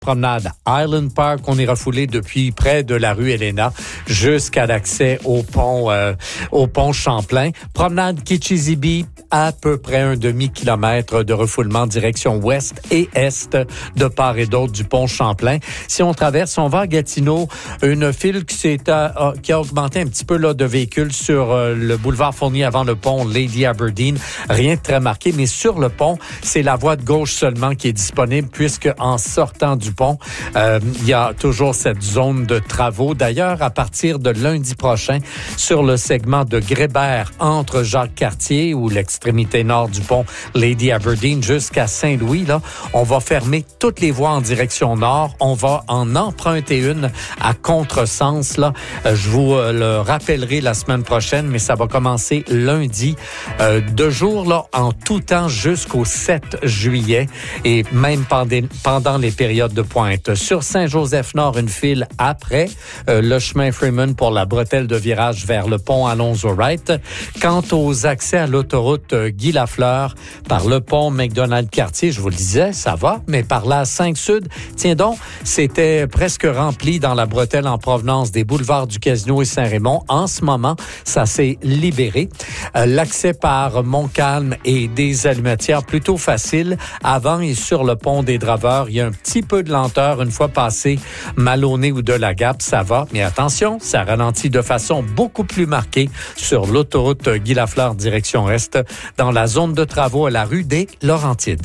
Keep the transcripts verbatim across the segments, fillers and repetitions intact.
Promenade Island Park, on est refoulé depuis près de la rue Elena jusqu'à l'accès au pont euh, au pont Champlain. Promenade Kichizibi, à peu près un demi-kilomètre de refoulement direction ouest et est de part et d'autre du pont Champlain. Si on traverse, on va à Gatineau, une file qui, s'est, euh, qui a augmenté un petit peu là, de véhicules sur euh, le boulevard Fournier avant le pont Lady Aberdeen. Rien de très marqué, mais sur le pont, c'est la voie de gauche seulement qui est disponible puisque en sortant du pont, euh, il y a toujours cette zone de travaux. D'ailleurs, à partir de lundi prochain, sur le segment de Grébert entre Jacques-Cartier ou l'extrémité nord du pont Lady Aberdeen jusqu'à Saint-Louis, là, on va fermer toutes les voies en direction nord. On va en emprunter une à contresens. Là, euh, je vous euh, le rappellerai la semaine prochaine, mais ça va commencer lundi, euh, deux jours là en tout temps jusqu'au sept juillet et même pendant, pendant les périodes de pointe. Sur Saint-Joseph-Nord, une file après euh, le chemin Freeman pour la bretelle de virage vers le pont Alonzo-Wright. Quant aux accès à l'autoroute euh, Guy-Lafleur par le pont McDonald-Cartier, je vous le disais, ça va, mais par la cinq Sud, tiens donc, c'était presque rempli dans la bretelle en provenance des boulevards du Casino et Saint-Raymond. En ce moment, ça s'est libéré. Euh, l'accès par Montcalm et des Allumetières plutôt facile. Avant et sur le pont des Draveurs, il y a un petit peu de lenteur une fois passé Maloney ou de la Gap, ça va. Mais attention, ça ralentit de façon beaucoup plus marquée sur l'autoroute Guy-Lafleur direction Est dans la zone de travaux à la rue des Laurentides.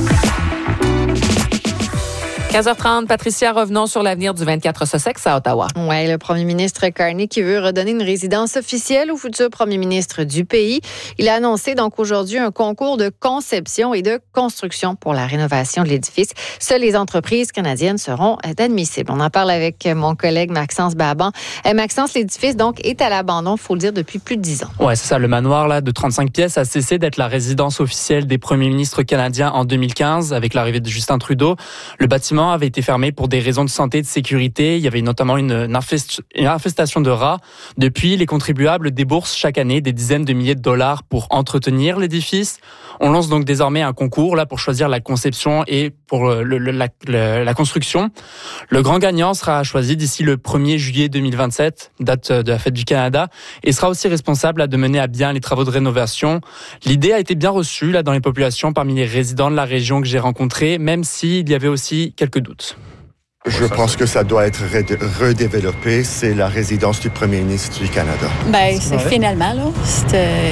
quinze heures trente, Patricia, revenons sur l'avenir du vingt-quatre Sussex à Ottawa. Oui, le premier ministre Carney qui veut redonner une résidence officielle au futur premier ministre du pays. Il a annoncé donc aujourd'hui un concours de conception et de construction pour la rénovation de l'édifice. Seules les entreprises canadiennes seront admissibles. On en parle avec mon collègue Maxence Baban. Eh, Maxence, l'édifice donc est à l'abandon, il faut le dire, depuis plus de dix ans. Oui, c'est ça. Le manoir là, de trente-cinq pièces a cessé d'être la résidence officielle des premiers ministres canadiens en deux mille quinze avec l'arrivée de Justin Trudeau. Le bâtiment avait été fermé pour des raisons de santé et de sécurité. Il y avait notamment une, une, infest, une infestation de rats. Depuis, les contribuables déboursent chaque année des dizaines de milliers de dollars pour entretenir l'édifice. On lance donc désormais un concours là pour choisir la conception et pour le, le, la, le, la construction. Le grand gagnant sera choisi d'ici le premier juillet deux mille vingt-sept, date de la fête du Canada, et sera aussi responsable de mener à bien les travaux de rénovation. L'idée a été bien reçue là dans les populations parmi les résidents de la région que j'ai rencontrés, même s'il y avait aussi quelques doutes. Je pense que ça doit être redéveloppé. C'est la résidence du premier ministre du Canada. Ben, c'est finalement, là, c'est, euh,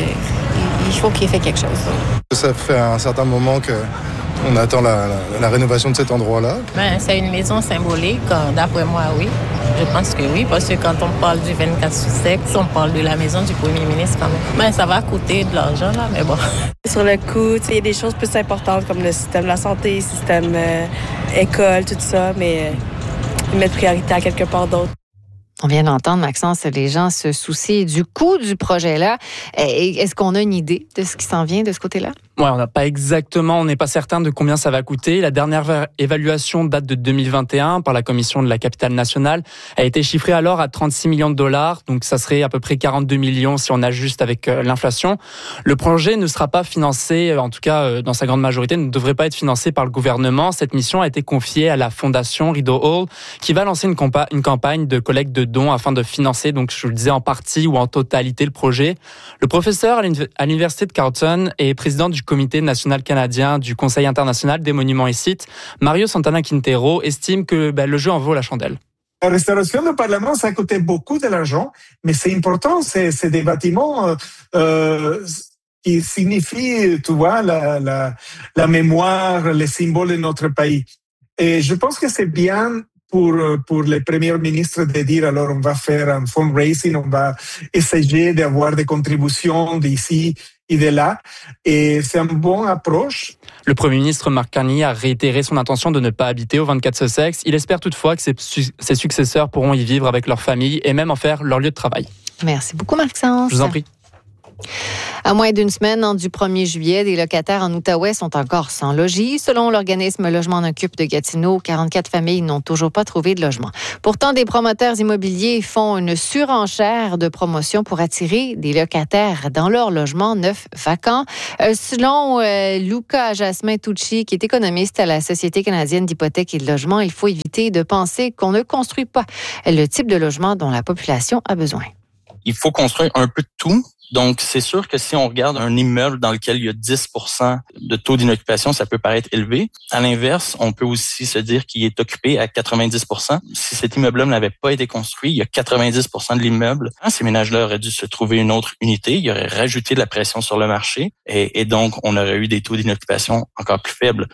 il faut qu'il ait fait quelque chose. Ça fait un certain moment qu'on attend la, la, la rénovation de cet endroit-là. Ben, c'est une maison symbolique, d'après moi, oui. Je pense que oui, parce que quand on parle du vingt-quatre Sussex, on parle de la maison du premier ministre quand même. Ben, ça va coûter de l'argent, là, mais bon. Sur le coût, il y a des choses plus importantes comme le système de la santé, le système euh, école, tout ça, mais euh, mettre priorité à quelque part d'autre. On vient d'entendre, Maxence, les gens se soucient du coût du projet-là. Est-ce qu'on a une idée de ce qui s'en vient de ce côté-là? Ouais, on n'a pas exactement, on n'est pas certain de combien ça va coûter. La dernière évaluation date de deux mille vingt et un par la Commission de la capitale nationale. A été chiffrée alors à trente-six millions de dollars, donc ça serait à peu près quarante-deux millions si on ajuste avec euh, l'inflation. Le projet ne sera pas financé, en tout cas euh, dans sa grande majorité, ne devrait pas être financé par le gouvernement. Cette mission a été confiée à la Fondation Rideau Hall, qui va lancer une, compa- une campagne de collecte de dons afin de financer, donc je vous le disais, en partie ou en totalité le projet. Le professeur à l'Université de Carleton et président du Comité national canadien du Conseil international des monuments et sites, Mario Santana Quintero, estime que ben, le jeu en vaut la chandelle. La restauration du Parlement, ça a coûté beaucoup d'argent, mais c'est important, c'est, c'est des bâtiments euh, qui signifient, tu vois, la, la, la mémoire, les symboles de notre pays. Et je pense que c'est bien pour, pour les premiers ministres de dire, alors on va faire un fundraising, on va essayer d'avoir des contributions d'ici et de là. Et c'est une bonne approche. Le Premier ministre Mark Carney a réitéré son intention de ne pas habiter au vingt-quatre Sussex. Il espère toutefois que ses, ses successeurs pourront y vivre avec leur famille et même en faire leur lieu de travail. Merci beaucoup, Maxence. Je vous en prie. À moins d'une semaine du premier juillet, des locataires en Outaouais sont encore sans logis. Selon l'organisme Logement en Occupe de Gatineau, quarante-quatre familles n'ont toujours pas trouvé de logement. Pourtant, des promoteurs immobiliers font une surenchère de promotion pour attirer des locataires dans leur logement neuf vacants. Euh, selon euh, Luca Jasmin Tucci, qui est économiste à la Société canadienne d'hypothèques et de logement, il faut éviter de penser qu'on ne construit pas le type de logement dont la population a besoin. Il faut construire un peu de tout. Donc, c'est sûr que si on regarde un immeuble dans lequel il y a dix pour cent de taux d'inoccupation, ça peut paraître élevé. À l'inverse, on peut aussi se dire qu'il est occupé à quatre-vingt-dix pour cent. Si cet immeuble-là n'avait pas été construit, il y a quatre-vingt-dix pour cent de l'immeuble. Ces ménages-là auraient dû se trouver une autre unité. Il y aurait rajouté de la pression sur le marché et, et donc, on aurait eu des taux d'inoccupation encore plus faibles.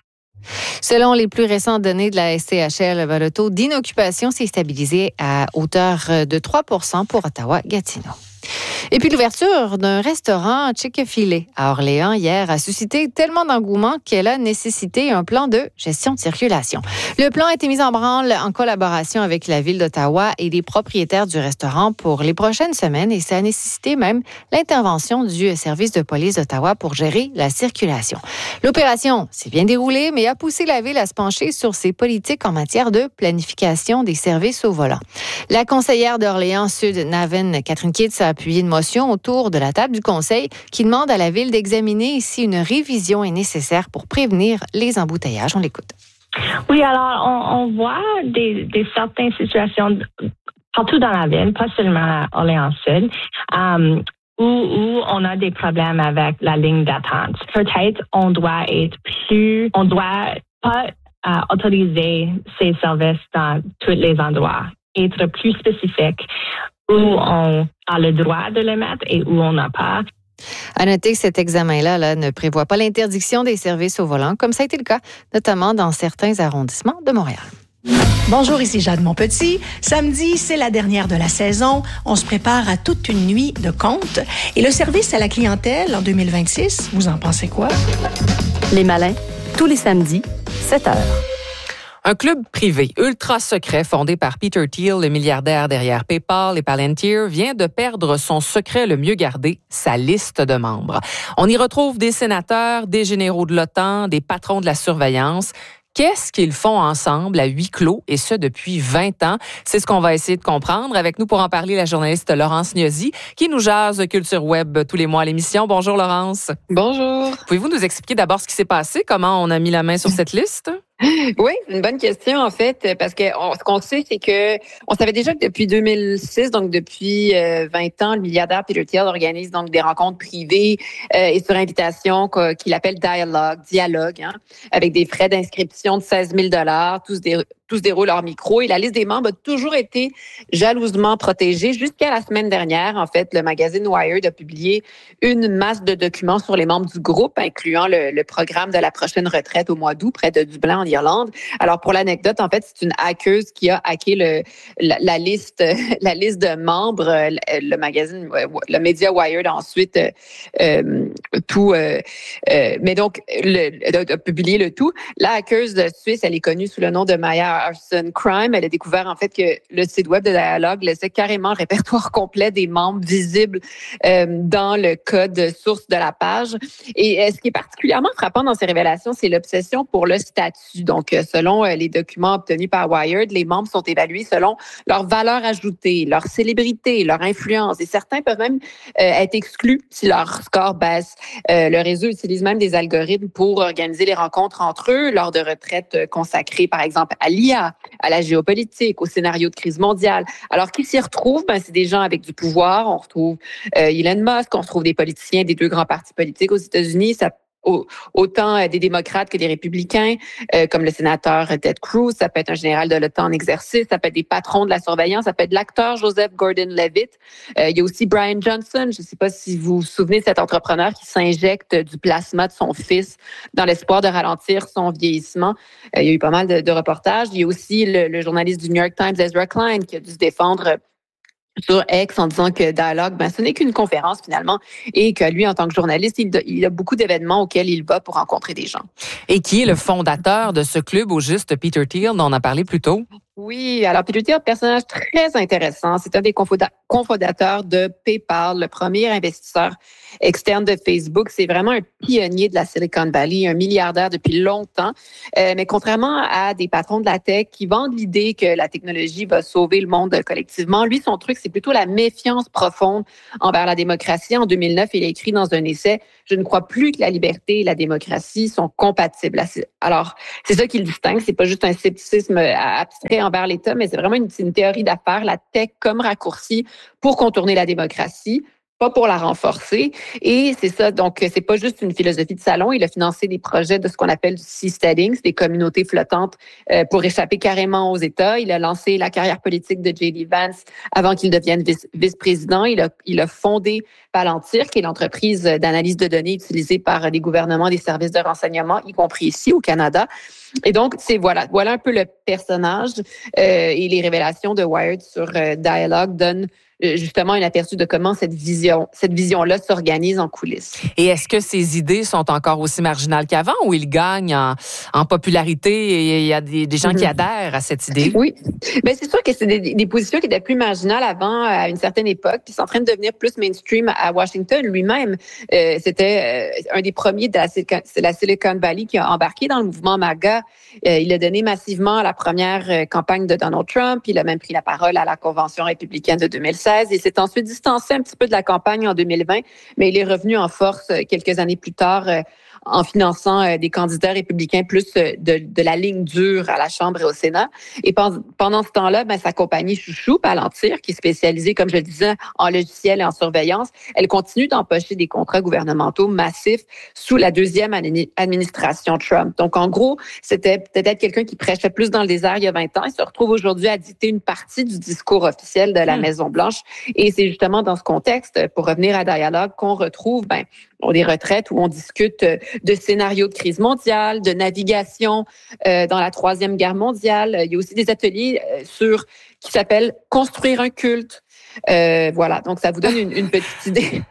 Selon les plus récentes données de la S C H L, le taux d'inoccupation s'est stabilisé à hauteur de trois pour cent pour Ottawa-Gatineau. Et puis l'ouverture d'un restaurant Chick-fil-A à Orléans hier a suscité tellement d'engouement qu'elle a nécessité un plan de gestion de circulation. Le plan a été mis en branle en collaboration avec la Ville d'Ottawa et les propriétaires du restaurant pour les prochaines semaines et ça a nécessité même l'intervention du service de police d'Ottawa pour gérer la circulation. L'opération s'est bien déroulée, mais a poussé la Ville à se pencher sur ses politiques en matière de planification des services au volant. La conseillère d'Orléans-Sud, Naven Catherine Kitts, a appuyé une motion autour de la table du Conseil qui demande à la Ville d'examiner si une révision est nécessaire pour prévenir les embouteillages. On l'écoute. Oui, alors on, on voit des, des certaines situations partout dans la ville, pas seulement à Orléans-Sud, um, où, où on a des problèmes avec la ligne d'attente. Peut-être on doit être plus, on doit pas uh, autoriser ces services dans tous les endroits, être plus spécifique où on a le droit de le mettre et où on n'a pas. À noter que cet examen-là là, ne prévoit pas l'interdiction des services au volant, comme ça a été le cas, notamment dans certains arrondissements de Montréal. Bonjour, ici Jade Montpetit. Samedi, c'est la dernière de la saison. On se prépare à toute une nuit de comptes. Et le service à la clientèle en deux mille vingt-six, vous en pensez quoi? Les Malins, tous les samedis, sept heures. Un club privé ultra secret fondé par Peter Thiel, le milliardaire derrière PayPal et Palantir, vient de perdre son secret le mieux gardé, sa liste de membres. On y retrouve des sénateurs, des généraux de l'OTAN, des patrons de la surveillance. Qu'est-ce qu'ils font ensemble à huis clos, et ce depuis vingt ans? C'est ce qu'on va essayer de comprendre. Avec nous pour en parler, la journaliste Laurence Gnosi, qui nous jase Culture Web tous les mois à l'émission. Bonjour Laurence. Bonjour. Pouvez-vous nous expliquer d'abord ce qui s'est passé? Comment on a mis la main sur cette liste? Oui, une bonne question en fait, parce que on, ce qu'on sait, c'est que on savait déjà que depuis deux mille six, donc depuis euh, vingt ans, le milliardaire Peter Thiel organise donc des rencontres privées euh, et sur invitation qu'il appelle Dialogue, dialogue, hein, avec des frais d'inscription de seize mille dollars, tous des tous déroulent hors micro et la liste des membres a toujours été jalousement protégée jusqu'à la semaine dernière. En fait, le magazine Wired a publié une masse de documents sur les membres du groupe, incluant le, le programme de la prochaine retraite au mois d'août près de Dublin en Irlande. Alors, pour l'anecdote, en fait, c'est une hackeuse qui a hacké le, la, la liste, la liste de membres. Le, le magazine, le média Wired a ensuite euh, tout, euh, euh, mais donc, le, a publié le tout. La hackeuse suisse, elle est connue sous le nom de Maya Arson Crime. Elle a découvert en fait que le site web de Dialogue laissait carrément le répertoire complet des membres visibles euh, dans le code source de la page. Et euh, ce qui est particulièrement frappant dans ces révélations, c'est l'obsession pour le statut. Donc, euh, selon euh, les documents obtenus par Wired, les membres sont évalués selon leur valeur ajoutée, leur célébrité, leur influence. Et certains peuvent même euh, être exclus si leur score baisse. Euh, le réseau utilise même des algorithmes pour organiser les rencontres entre eux lors de retraites euh, consacrées, par exemple, à l'I A, à la géopolitique, au scénario de crise mondiale. Alors qu'ils s'y retrouvent, ben, c'est des gens avec du pouvoir. On retrouve euh, Elon Musk, on retrouve des politiciens des deux grands partis politiques aux États-Unis. Ça autant des démocrates que des républicains, euh, comme le sénateur Ted Cruz, ça peut être un général de l'OTAN en exercice, ça peut être des patrons de la surveillance, ça peut être l'acteur Joseph Gordon-Levitt. Euh, il y a aussi Brian Johnson, je ne sais pas si vous vous souvenez de cet entrepreneur qui s'injecte du plasma de son fils dans l'espoir de ralentir son vieillissement. Euh, il y a eu pas mal de, de reportages. Il y a aussi le, le journaliste du New York Times, Ezra Klein, qui a dû se défendre sur X en disant que Dialogue, ben, ce n'est qu'une conférence finalement et que lui, en tant que journaliste, il, il a beaucoup d'événements auxquels il va pour rencontrer des gens. Et qui est le fondateur de ce club au juste, Peter Thiel, dont on a parlé plus tôt? Oui, alors Peter Thiel, personnage très intéressant. C'est un des cofondateur de PayPal, le premier investisseur externe de Facebook. C'est vraiment un pionnier de la Silicon Valley, un milliardaire depuis longtemps. Euh, mais contrairement à des patrons de la tech qui vendent l'idée que la technologie va sauver le monde collectivement, lui, son truc, c'est plutôt la méfiance profonde envers la démocratie. En deux mille neuf, il a écrit dans un essai « Je ne crois plus que la liberté et la démocratie sont compatibles ». Alors, c'est ça qui le distingue. C'est pas juste un scepticisme abstrait envers l'État, mais c'est vraiment une, une théorie d'affaires, la tech comme raccourci pour contourner la démocratie, pas pour la renforcer. Et c'est ça, donc c'est pas juste une philosophie de salon. Il a financé des projets de ce qu'on appelle du seasteading, des communautés flottantes euh, pour échapper carrément aux États. Il a lancé la carrière politique de J D Vance avant qu'il devienne vice- vice-président. Il a, il a fondé Palantir, qui est l'entreprise d'analyse de données utilisée par les gouvernements, des services de renseignement, y compris ici au Canada. Et donc, c'est voilà, voilà un peu le personnage euh, et les révélations de Wired sur euh, Dialogue donnent justement un aperçu de comment cette vision, cette vision-là s'organise en coulisses. Et est-ce que ces idées sont encore aussi marginales qu'avant ou il gagne en, en popularité et il y a des, des gens mm-hmm. qui adhèrent à cette idée? Oui. Ben, c'est sûr que c'est des, des positions qui étaient plus marginales avant, à une certaine époque, puis c'est en train de devenir plus mainstream à Washington. Lui-même, euh, c'était euh, un des premiers de la, Silicon, la Silicon Valley qui a embarqué dans le mouvement MAGA. Euh, il a donné massivement à la première euh, campagne de Donald Trump. Il a même pris la parole à la Convention républicaine de deux mille seize. Il s'est ensuite distancé un petit peu de la campagne en deux mille vingt, mais il est revenu en force quelques années plus tard euh, en finançant euh, des candidats républicains plus euh, de, de la ligne dure à la Chambre et au Sénat. Et pen- pendant ce temps-là, ben, sa compagnie chouchou, Palantir, qui est spécialisée, comme je le disais, en logiciel et en surveillance, elle continue d'empocher des contrats gouvernementaux massifs sous la deuxième administration Trump. Donc, en gros, c'était peut-être quelqu'un qui prêchait plus dans le désert il y a vingt ans. Il se retrouve aujourd'hui à dicter une partie du discours officiel de la mmh. Maison-Blanche. Et c'est justement dans ce contexte, pour revenir à Dialogue, qu'on retrouve ben, des retraites où on discute de scénarios de crise mondiale, de navigation euh, dans la Troisième Guerre mondiale. Il y a aussi des ateliers euh, sur qui s'appellent « Construire un culte ». Euh, voilà, donc ça vous donne une, une petite idée.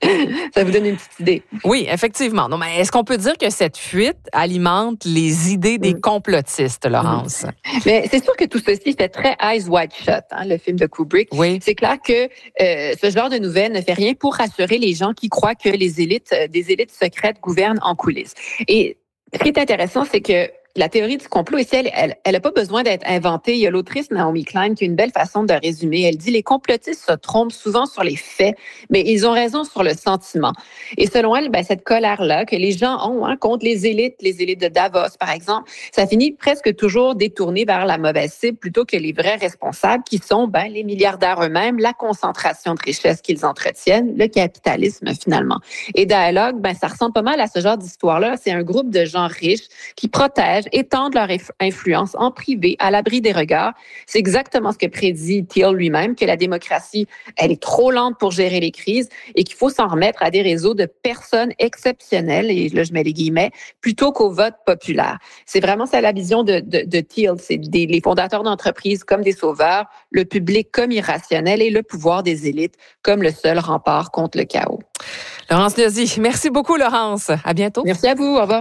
Ça vous donne une petite idée. Oui, effectivement. Non, mais est-ce qu'on peut dire que cette fuite alimente les idées des complotistes, Laurence? Mais c'est sûr que tout ceci fait très Eyes Wide Shut, hein, le film de Kubrick. Oui. C'est clair que euh, ce genre de nouvelles ne fait rien pour rassurer les gens qui croient que les élites, des élites secrètes gouvernent en coulisses. Et ce qui est intéressant, c'est que la théorie du complot ici, elle, elle n'a pas besoin d'être inventée. Il y a l'autrice Naomi Klein qui a une belle façon de résumer. Elle dit les complotistes se trompent souvent sur les faits, mais ils ont raison sur le sentiment. Et selon elle, ben, cette colère-là que les gens ont hein, contre les élites, les élites de Davos, par exemple, ça finit presque toujours détourné vers la mauvaise cible plutôt que les vrais responsables qui sont ben, les milliardaires eux-mêmes, la concentration de richesses qu'ils entretiennent, le capitalisme finalement. Et Dialogue, ben, ça ressemble pas mal à ce genre d'histoire-là. C'est un groupe de gens riches qui protègent, étendent leur influence en privé, à l'abri des regards. C'est exactement ce que prédit Thiel lui-même, que la démocratie, elle est trop lente pour gérer les crises et qu'il faut s'en remettre à des réseaux de personnes exceptionnelles, et là je mets les guillemets, plutôt qu'au vote populaire. C'est vraiment ça la vision de, de, de Thiel. C'est des, les fondateurs d'entreprises comme des sauveurs, le public comme irrationnel et le pouvoir des élites comme le seul rempart contre le chaos. Laurence Lozi, merci beaucoup Laurence. À bientôt. Merci à vous. Au revoir.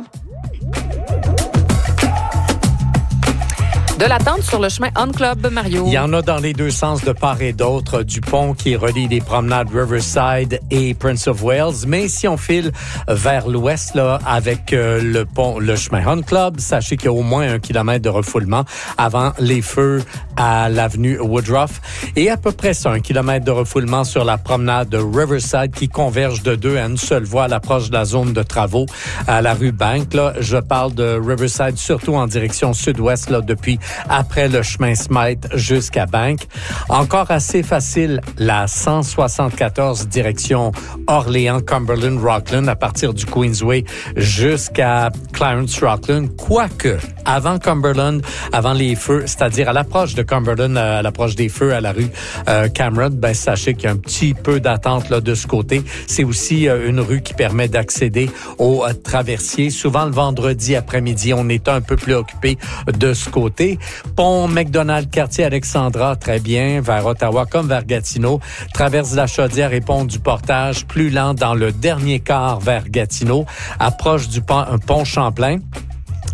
De l'attente sur le chemin On Club, Mario. Il y en a dans les deux sens de part et d'autre du pont qui relie les promenades Riverside et Prince of Wales. Mais si on file vers l'ouest là avec euh, le pont, le chemin On Club, sachez qu'il y a au moins un kilomètre de refoulement avant les feux à l'avenue Woodruff et à peu près ça, un kilomètre de refoulement sur la promenade de Riverside qui converge de deux à une seule voie à l'approche de la zone de travaux à la rue Bank. Là, je parle de Riverside surtout en direction sud-ouest là depuis après le chemin Smythe jusqu'à Bank. Encore assez facile, la cent soixante-quatorze direction Orléans, Cumberland, Rockland, à partir du Queensway jusqu'à Clarence, Rockland. Quoique, avant Cumberland, avant les feux, c'est-à-dire à l'approche de Cumberland, à l'approche des feux à la rue euh, Cameron, ben sachez qu'il y a un petit peu d'attente là de ce côté. C'est aussi euh, une rue qui permet d'accéder aux euh, traversiers. Souvent le vendredi après-midi, on est un peu plus occupé de ce côté. Pont McDonald, quartier Alexandra, très bien, vers Ottawa comme vers Gatineau. Traverse la Chaudière et pont du Portage, plus lent dans le dernier quart vers Gatineau. Approche du pont, pont Champlain.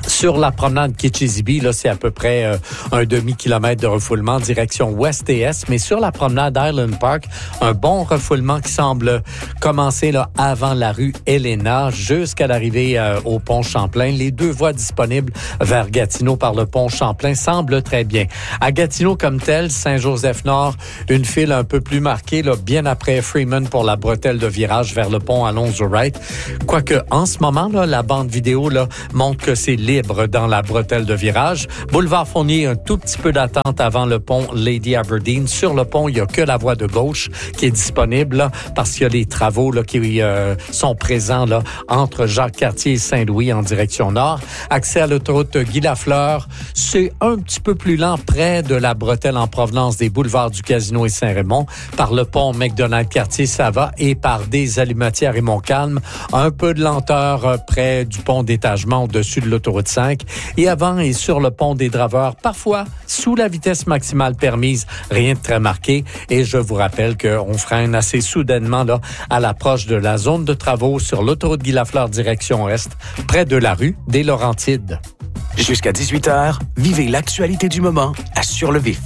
Sur la promenade Kichizibi, là, c'est à peu près euh, un demi-kilomètre de refoulement direction ouest et est. Mais sur la promenade Island Park, un bon refoulement qui semble commencer là avant la rue Elena jusqu'à l'arrivée euh, au pont Champlain. Les deux voies disponibles vers Gatineau par le pont Champlain semblent très bien. À Gatineau comme tel, Saint-Joseph-Nord, une file un peu plus marquée, là, bien après Freeman pour la bretelle de virage vers le pont Alonzo-Wright. Quoique, en ce moment, là, la bande vidéo là, montre que c'est libre dans la bretelle de virage. Boulevard Fournier, un tout petit peu d'attente avant le pont Lady Aberdeen. Sur le pont, il n'y a que la voie de gauche qui est disponible là, parce qu'il y a les travaux là, qui euh, sont présents là, entre Jacques-Cartier et Saint-Louis en direction nord. Accès à l'autoroute Guy-Lafleur, c'est un petit peu plus lent près de la bretelle en provenance des boulevards du Casino et Saint-Raymond. Par le pont McDonald-Cartier, ça va. Et par des Allumetières et Montcalm, un peu de lenteur euh, près du pont d'étagement au-dessus de l'autoroute cinq. Et avant et sur le pont des Draveurs, parfois sous la vitesse maximale permise, rien de très marqué. Et je vous rappelle qu'on freine assez soudainement là, à l'approche de la zone de travaux sur l'autoroute Guy-Lafleur direction est, près de la rue des Laurentides. Jusqu'à dix-huit heures, vivez l'actualité du moment à Sur le Vif.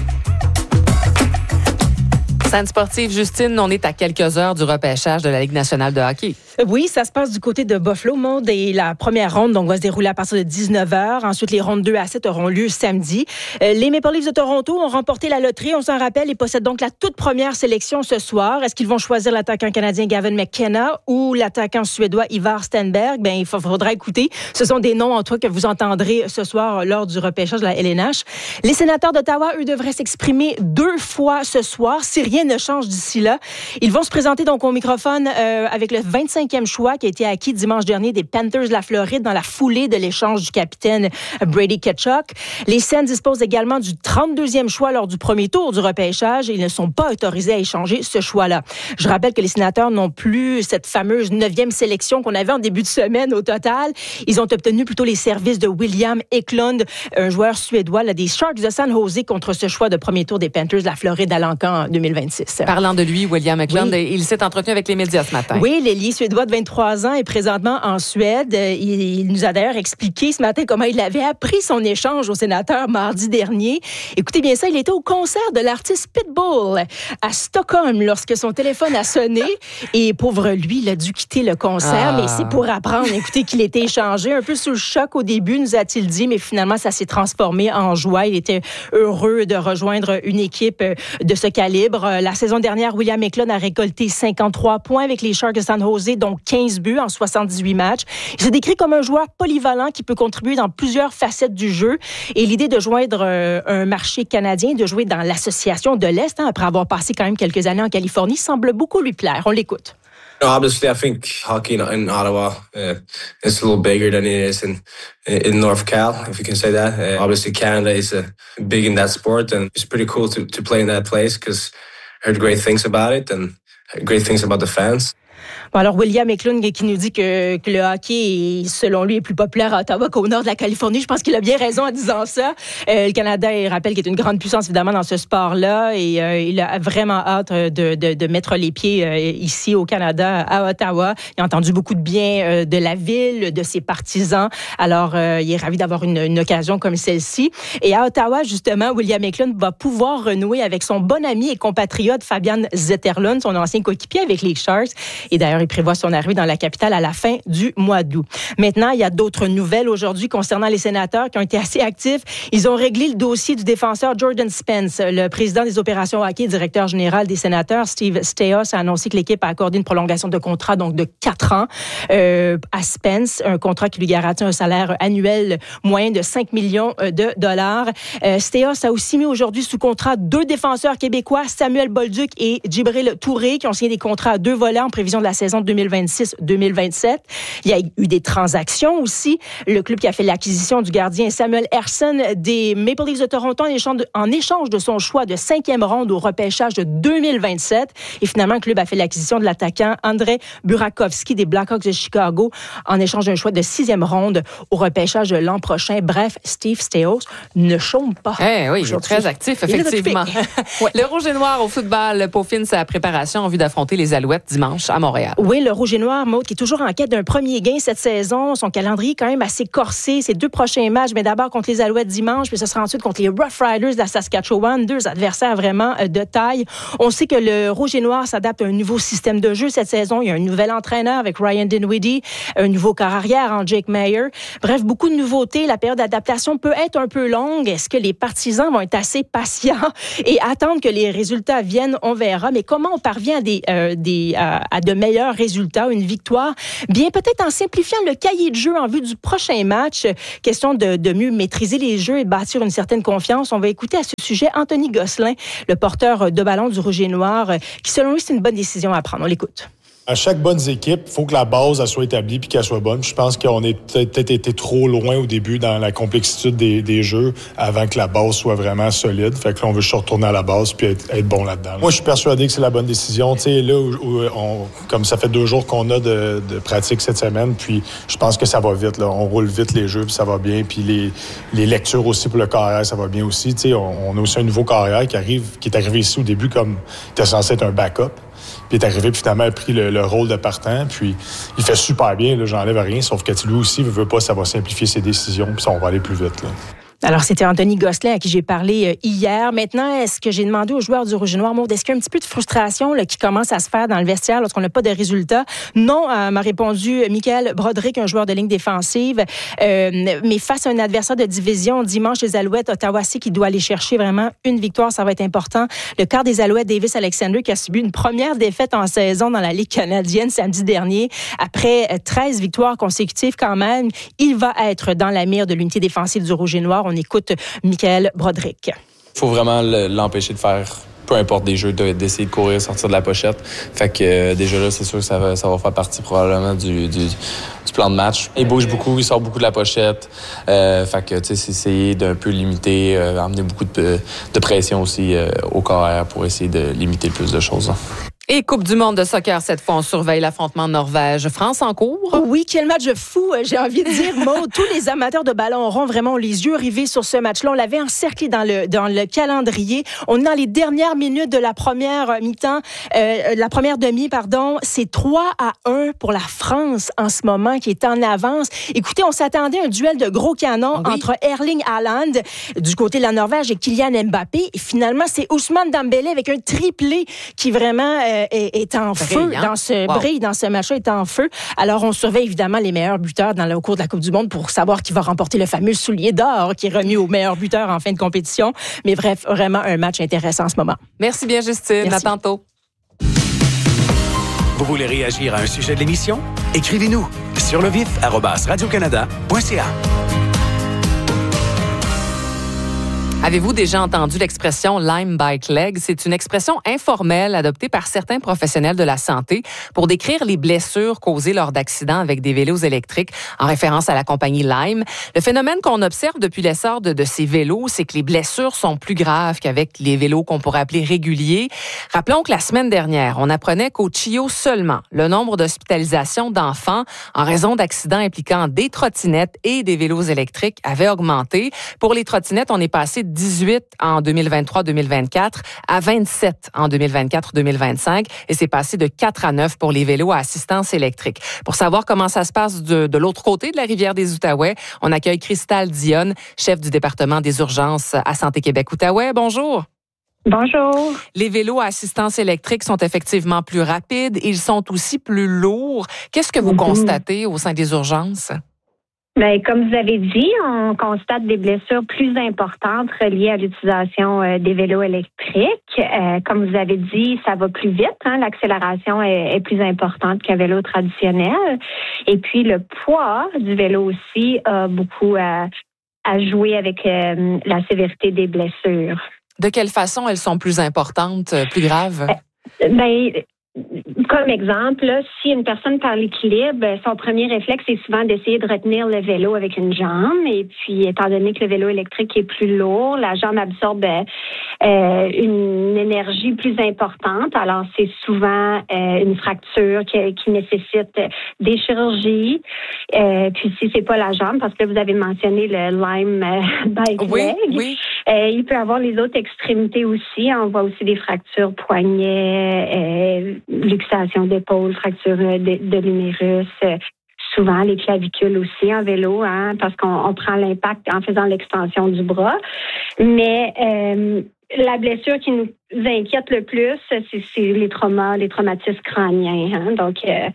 Scène sportive, Justine, on est à quelques heures du repêchage de la Ligue nationale de hockey. Oui, ça se passe du côté de Buffalo, Maud, et la première ronde donc, va se dérouler à partir de dix-neuf heures. Ensuite, les rondes deux à sept auront lieu samedi. Euh, les Maple Leafs de Toronto ont remporté la loterie, on s'en rappelle, et possèdent donc la toute première sélection ce soir. Est-ce qu'ils vont choisir l'attaquant canadien Gavin McKenna ou l'attaquant suédois Ivar Stenberg? Bien, il faudra écouter. Ce sont des noms, en tout cas, que vous entendrez ce soir lors du repêchage de la L N H. Les sénateurs d'Ottawa, eux, devraient s'exprimer deux fois ce soir, si rien ne change d'ici là. Ils vont se présenter donc au microphone euh, avec le vingt-cinquième choix qui a été acquis dimanche dernier des Panthers de la Floride dans la foulée de l'échange du capitaine Brady Tkachuk. Les Sens disposent également du trente-deuxième choix lors du premier tour du repêchage et ils ne sont pas autorisés à échanger ce choix-là. Je rappelle que les sénateurs n'ont plus cette fameuse neuvième sélection qu'on avait en début de semaine au total. Ils ont obtenu plutôt les services de William Eklund, un joueur suédois là, des Sharks de San Jose contre ce choix de premier tour des Panthers de la Floride à l'Encan en deux mille vingt-six. Parlant de lui, William Eklund, oui. il s'est entretenu avec les médias ce matin. Oui, l'ailier suédois de vingt-trois ans est présentement en Suède. Il, il nous a d'ailleurs expliqué ce matin comment il avait appris son échange au sénateur mardi dernier. Écoutez bien ça, il était au concert de l'artiste Pitbull à Stockholm lorsque son téléphone a sonné. Et pauvre lui, il a dû quitter le concert, ah. mais c'est pour apprendre. Écoutez qu'il était échangé, un peu sous le choc au début, nous a-t-il dit, mais finalement, ça s'est transformé en joie. Il était heureux de rejoindre une équipe de ce calibre. La saison dernière, William Eklund a récolté cinquante-trois points avec les Sharks de San Jose, dont quinze buts en soixante-dix-huit matchs. Il se décrit comme un joueur polyvalent qui peut contribuer dans plusieurs facettes du jeu. Et l'idée de joindre euh, un marché canadien, de jouer dans l'association de l'Est, hein, après avoir passé quand même quelques années en Californie, semble beaucoup lui plaire. On l'écoute. No, obviously, I think hockey in Ottawa uh, is a little bigger than it is in in North Cal, if you can say that. Uh, obviously, Canada is uh, big in that sport, and it's pretty cool to to play in that place because I heard great things about it and great things about the fans. Bon, alors, William Eklund qui nous dit que, que le hockey, est, selon lui, est plus populaire à Ottawa qu'au nord de la Californie. Je pense qu'il a bien raison en disant ça. Euh, le Canada, il rappelle qu'il est une grande puissance, évidemment, dans ce sport-là. Et euh, il a vraiment hâte de, de, de mettre les pieds euh, ici, au Canada, à Ottawa. Il a entendu beaucoup de bien euh, de la ville, de ses partisans. Alors, euh, il est ravi d'avoir une, une occasion comme celle-ci. Et à Ottawa, justement, William Eklund va pouvoir renouer avec son bon ami et compatriote Fabian Zetterlund, son ancien coéquipier avec les Sharks. Et d'ailleurs, il prévoit son arrivée dans la capitale à la fin du mois d'août. Maintenant, il y a d'autres nouvelles aujourd'hui concernant les sénateurs qui ont été assez actifs. Ils ont réglé le dossier du défenseur Jordan Spence. Le président des opérations hockey, directeur général des sénateurs, Steve Staios, a annoncé que l'équipe a accordé une prolongation de contrat donc de quatre ans euh, à Spence, un contrat qui lui garantit un salaire annuel moyen de cinq millions de dollars. Euh, Staios a aussi mis aujourd'hui sous contrat deux défenseurs québécois, Samuel Bolduc et Djibril Touré, qui ont signé des contrats à deux volets en prévision de la saison deux mille vingt-six deux mille vingt-sept. Il y a eu des transactions aussi. Le club qui a fait l'acquisition du gardien Samuel Ersson des Maple Leafs de Toronto en échange de, en échange de son choix de cinquième ronde au repêchage de deux mille vingt-sept. Et finalement, le club a fait l'acquisition de l'attaquant Andrei Burakovsky des Blackhawks de Chicago en échange d'un choix de sixième ronde au repêchage de l'an prochain. Bref, Steve Staios ne chôme pas. Eh oui, il est très actif, effectivement. Ouais. Le Rouge et Noir au football peaufine sa préparation en vue d'affronter les Alouettes dimanche à Montréal. Montréal. Oui, le Rouge et Noir, Maud, qui est toujours en quête d'un premier gain cette saison. Son calendrier est quand même assez corsé. Ses deux prochains matchs, mais d'abord contre les Alouettes dimanche, puis ce sera ensuite contre les Rough Riders de la Saskatchewan. Deux adversaires vraiment de taille. On sait que le Rouge et Noir s'adapte à un nouveau système de jeu cette saison. Il y a un nouvel entraîneur avec Ryan Dinwiddie, un nouveau corps arrière en Jake Mayer. Bref, beaucoup de nouveautés. La période d'adaptation peut être un peu longue. Est-ce que les partisans vont être assez patients et attendre que les résultats viennent? On verra. Mais comment on parvient à, des, euh, des, euh, à de meilleurs résultats, une victoire? Bien, peut-être en simplifiant le cahier de jeu en vue du prochain match. Question de, de mieux maîtriser les jeux et de bâtir une certaine confiance. On va écouter à ce sujet Anthony Gosselin, le porteur de ballon du Rouge et Noir, qui selon lui, c'est une bonne décision à prendre. On l'écoute. À chaque bonne équipe, il faut que la base elle soit établie puis qu'elle soit bonne. Je pense qu'on est peut-être été trop loin au début dans la complexité des, des jeux avant que la base soit vraiment solide. Fait que là, on veut juste retourner à la base puis être, être bon là-dedans. Moi, je suis persuadé que c'est la bonne décision. Tu sais, là, où, où on, comme ça fait deux jours qu'on a de, de pratique cette semaine, puis je pense que ça va vite. Là. On roule vite les jeux puis ça va bien. Puis les, les lectures aussi pour le carrière, ça va bien aussi. Tu sais, on, on a aussi un nouveau carrière qui arrive, qui est arrivé ici au début comme était censé être un backup. Puis il est arrivé, puis finalement, il a pris le, le rôle de partant. Puis il fait super bien, là, j'enlève rien. Sauf que lui aussi, il veut pas, ça va simplifier ses décisions, puis ça, on va aller plus vite, là. Alors, c'était Anthony Gosselin à qui j'ai parlé hier. Maintenant, est-ce que j'ai demandé aux joueurs du Rouge et Noir, Maud, est-ce qu'il y a un petit peu de frustration là, qui commence à se faire dans le vestiaire lorsqu'on n'a pas de résultats? Non, euh, m'a répondu Michael Broderick, un joueur de ligne défensive. Euh, mais face à un adversaire de division, dimanche, les Alouettes, Ottawa-C qui doit aller chercher vraiment une victoire, ça va être important. Le quart des Alouettes, Davis Alexander, qui a subi une première défaite en saison dans la Ligue canadienne samedi dernier. Après treize victoires consécutives quand même, il va être dans la mire de l'unité défensive du Rouge et Noir. On écoute Michael Broderick. Il faut vraiment l'empêcher de faire peu importe des jeux, d'essayer de courir, sortir de la pochette. Fait que euh, déjà là, c'est sûr que ça va, ça va faire partie probablement du, du, du plan de match. Il bouge beaucoup, il sort beaucoup de la pochette. Euh, fait que, tu sais, c'est essayer d'un peu limiter, euh, amener beaucoup de, de pression aussi euh, au carrière pour essayer de limiter le plus de choses. Hein. Et Coupe du monde de soccer, cette fois, on surveille l'affrontement Norvège-France en cours. Oh oui, quel match fou, j'ai envie de dire, Maud. Tous les amateurs de ballon rond vraiment les yeux rivés sur ce match-là. On l'avait encerclé dans le, dans le calendrier. On est dans les dernières minutes de la première mi-temps, euh, la première demi, pardon. C'est trois à un pour la France en ce moment, qui est en avance. Écoutez, on s'attendait à un duel de gros canons oui. entre Erling Haaland, du côté de la Norvège, et Kylian Mbappé. Et finalement, c'est Ousmane Dembélé avec un triplé qui vraiment... Euh, Est, est en feu Brillant. dans ce wow. brille dans ce match-là est en feu. Alors on surveille évidemment les meilleurs buteurs dans le au cours de la Coupe du monde pour savoir qui va remporter le fameux soulier d'or qui est remis aux meilleurs buteurs en fin de compétition. Mais bref, vraiment un match intéressant en ce moment. Merci bien Justine, Merci. À tantôt. Vous voulez réagir à un sujet de l'émission? Écrivez-nous sur le vif arobase radio-canada point c a. Avez-vous déjà entendu l'expression Lime Bike Leg? C'est une expression informelle adoptée par certains professionnels de la santé pour décrire les blessures causées lors d'accidents avec des vélos électriques, en référence à la compagnie Lime. Le phénomène qu'on observe depuis l'essor de, de ces vélos, c'est que les blessures sont plus graves qu'avec les vélos qu'on pourrait appeler réguliers. Rappelons que la semaine dernière, on apprenait qu'au Chio seulement, le nombre d'hospitalisations d'enfants en raison d'accidents impliquant des trottinettes et des vélos électriques avait augmenté. Pour les trottinettes, on est passé de dix-huit en deux mille vingt-trois deux mille vingt-quatre à vingt-sept en deux mille vingt-quatre deux mille vingt-cinq et c'est passé de quatre à neuf pour les vélos à assistance électrique. Pour savoir comment ça se passe de, de l'autre côté de la rivière des Outaouais, on accueille Cristal Dionne, chef du département des urgences à Santé Québec-Outaouais. Bonjour. Bonjour. Les vélos à assistance électrique sont effectivement plus rapides. Ils sont aussi plus lourds. Qu'est-ce que vous mm-hmm. constatez au sein des urgences? Bien, comme vous avez dit, on constate des blessures plus importantes reliées à l'utilisation euh, des vélos électriques. Euh, comme vous avez dit, ça va plus vite. Hein, l'accélération est, est plus importante qu'un vélo traditionnel. Et puis, le poids du vélo aussi a beaucoup à, à jouer avec euh, la sévérité des blessures. De quelle façon elles sont plus importantes, plus graves? Euh, bien, comme exemple, là, si une personne perd l'équilibre, son premier réflexe est souvent d'essayer de retenir le vélo avec une jambe. Et puis, étant donné que le vélo électrique est plus lourd, la jambe absorbe euh, une énergie plus importante. Alors, c'est souvent euh, une fracture qui, qui nécessite des chirurgies. Euh, puis, si c'est pas la jambe, parce que vous avez mentionné le Lime euh, Bike oui, Leg, oui. Euh, il peut avoir les autres extrémités aussi. On voit aussi des fractures poignets, euh, luxation luxation d'épaule, fracture de, de l'humérus, euh, souvent les clavicules aussi en vélo, hein, parce qu'on on prend l'impact en faisant l'extension du bras. Mais euh, la blessure qui nous inquiète le plus, c'est, c'est les traumas, les traumatismes crâniens. Hein. Donc, euh,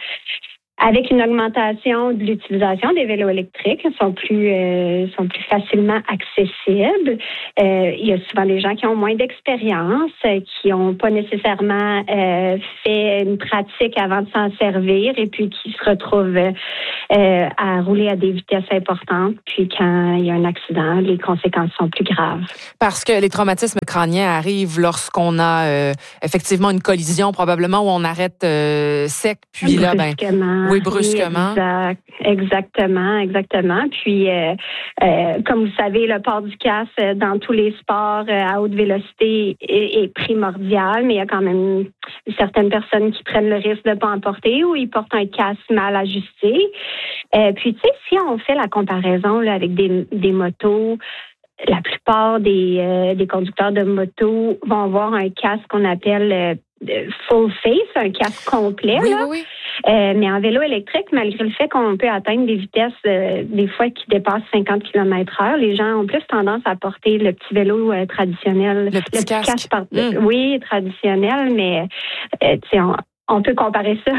avec une augmentation de l'utilisation des vélos électriques, ils sont plus euh, sont plus facilement accessibles. Euh, il y a souvent des gens qui ont moins d'expérience, euh, qui n'ont pas nécessairement euh, fait une pratique avant de s'en servir et puis qui se retrouvent euh, à rouler à des vitesses importantes. Puis quand il y a un accident, les conséquences sont plus graves. Parce que les traumatismes crâniens arrivent lorsqu'on a euh, effectivement une collision, probablement où on arrête euh, sec, puis là, ben oui, brusquement. Exact, exactement, exactement. Puis, euh, euh, comme vous savez, le port du casque dans tous les sports euh, à haute vélocité est, est primordial, mais il y a quand même certaines personnes qui prennent le risque de ne pas en porter ou ils portent un casque mal ajusté. Euh, puis, tu sais, si on fait la comparaison là, avec des, des motos, la plupart des, euh, des conducteurs de moto vont avoir un casque qu'on appelle euh, full face, un casque complet. Oui, là. oui, oui. Euh, mais en vélo électrique, malgré le fait qu'on peut atteindre des vitesses euh, des fois qui dépassent cinquante kilomètres heure, les gens ont plus tendance à porter le petit vélo euh, traditionnel. Le petit, le petit casque. casque par... mmh. Oui, traditionnel, mais euh, tu sais, on, on peut comparer ça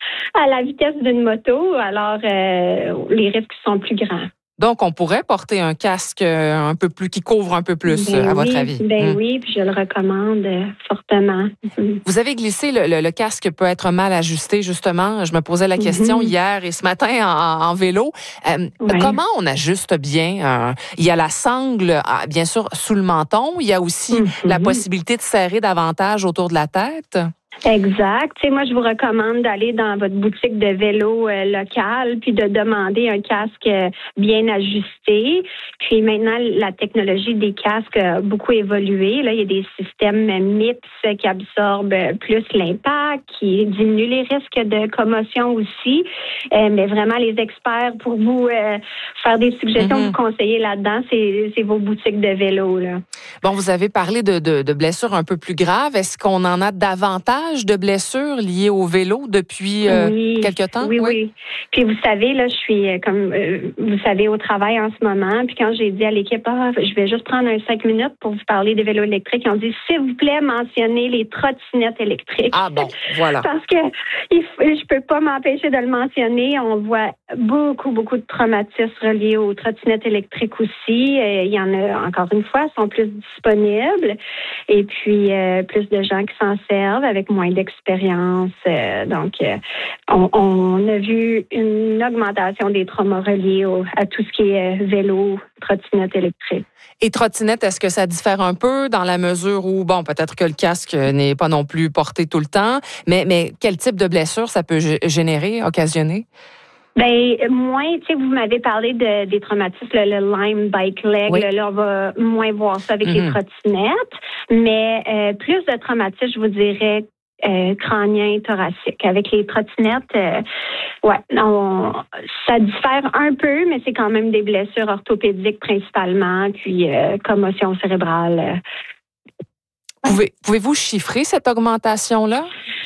à la vitesse d'une moto, alors euh, les risques sont plus grands. Donc, on pourrait porter un casque un peu plus, qui couvre un peu plus, ben à oui, votre avis? Ben mmh. oui, puis je le recommande fortement. Mmh. Vous avez glissé, le, le, le casque peut être mal ajusté, justement. Je me posais la question mmh. hier et ce matin en, en vélo. Euh, ouais. Comment on ajuste bien? Euh, il y a la sangle, bien sûr, sous le menton. Il y a aussi mmh. la possibilité de serrer davantage autour de la tête. Exact. Tu sais, moi, je vous recommande d'aller dans votre boutique de vélo euh, locale puis de demander un casque euh, bien ajusté. Puis maintenant, la technologie des casques a beaucoup évolué. Là, il y a des systèmes M I P S qui absorbent plus l'impact, qui diminuent les risques de commotion aussi. Euh, mais vraiment, les experts, pour vous euh, faire des suggestions, mm-hmm. vous conseiller là-dedans, c'est, c'est vos boutiques de vélo. Là. Bon, vous avez parlé de, de, de blessures un peu plus graves. Est-ce qu'on en a davantage de blessures liées au vélo depuis euh, oui, quelque temps? Oui, oui, oui. Puis vous savez, là, je suis comme euh, vous savez au travail en ce moment. Puis quand j'ai dit à l'équipe, ah, je vais juste prendre un cinq minutes pour vous parler des vélos électriques, ils ont dit, s'il vous plaît, mentionnez les trottinettes électriques. Ah bon, voilà. Parce que il, je peux pas m'empêcher de le mentionner. On voit beaucoup, beaucoup de traumatismes reliés aux trottinettes électriques aussi. Euh, il y en a, encore une fois, sont plus disponibles. Et puis, euh, plus de gens qui s'en servent avec moins d'expérience. Euh, donc, euh, on, on a vu une augmentation des traumas reliés au, à tout ce qui est vélo, trottinette électrique. Et trottinette, est-ce que ça diffère un peu dans la mesure où, bon, peut-être que le casque n'est pas non plus porté tout le temps, mais, mais quel type de blessure ça peut g- générer, occasionner? Ben moins, tu sais, vous m'avez parlé de, des traumatismes, le, le Lime Bike Leg, oui. là, là, on va moins voir ça avec mm-hmm. les trottinettes, mais euh, plus de traumatismes, je vous dirais, Euh, crânien, thoracique. Avec les trottinettes, euh, ouais, on, ça diffère un peu, mais c'est quand même des blessures orthopédiques principalement, puis euh, commotion cérébrale. Euh. Pouvez, pouvez-vous chiffrer cette augmentation-là?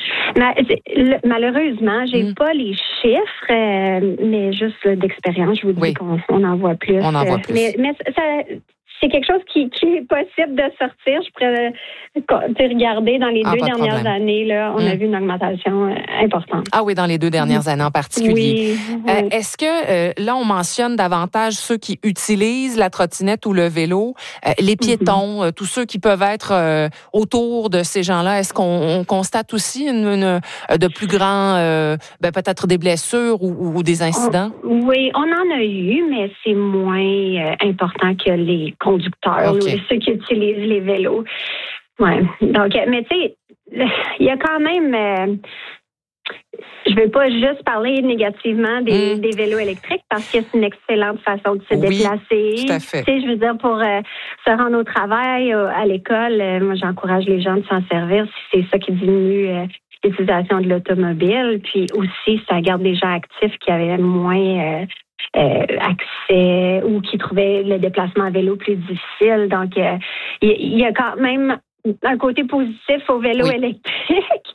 Malheureusement, j'ai mm. pas les chiffres, euh, mais juste là, d'expérience, je vous dis oui. qu'on on en voit plus. On en voit plus. Mais, mais ça, c'est quelque chose qui, qui est possible de sortir. Je pourrais regarder dans les ah, deux dernières de années, là, on mmh. a vu une augmentation euh, importante. Ah oui, dans les deux dernières années en particulier. Oui. Euh, oui. Est-ce que euh, là, on mentionne davantage ceux qui utilisent la trottinette ou le vélo, euh, les piétons, mmh. euh, tous ceux qui peuvent être euh, autour de ces gens-là. Est-ce qu'on on constate aussi une, une, de plus grands, euh, ben, peut-être des blessures ou, ou, ou des incidents? On, oui, on en a eu, mais c'est moins euh, important que les conducteurs okay. ou ceux qui utilisent les vélos. Ouais. Donc, mais tu sais, il y a quand même. Euh, je ne veux pas juste parler négativement des, mmh. des vélos électriques parce que c'est une excellente façon de se oui, déplacer. Tout à fait. Tu sais, je veux dire, pour euh, se rendre au travail, euh, à l'école, euh, moi, j'encourage les gens de s'en servir si c'est ça qui diminue euh, l'utilisation de l'automobile. Puis aussi, ça garde des gens actifs qui avaient moins. Euh, Euh, accès ou qui trouvaient le déplacement à vélo plus difficile. Donc, il euh, y, y a quand même un côté positif au vélo oui. électrique,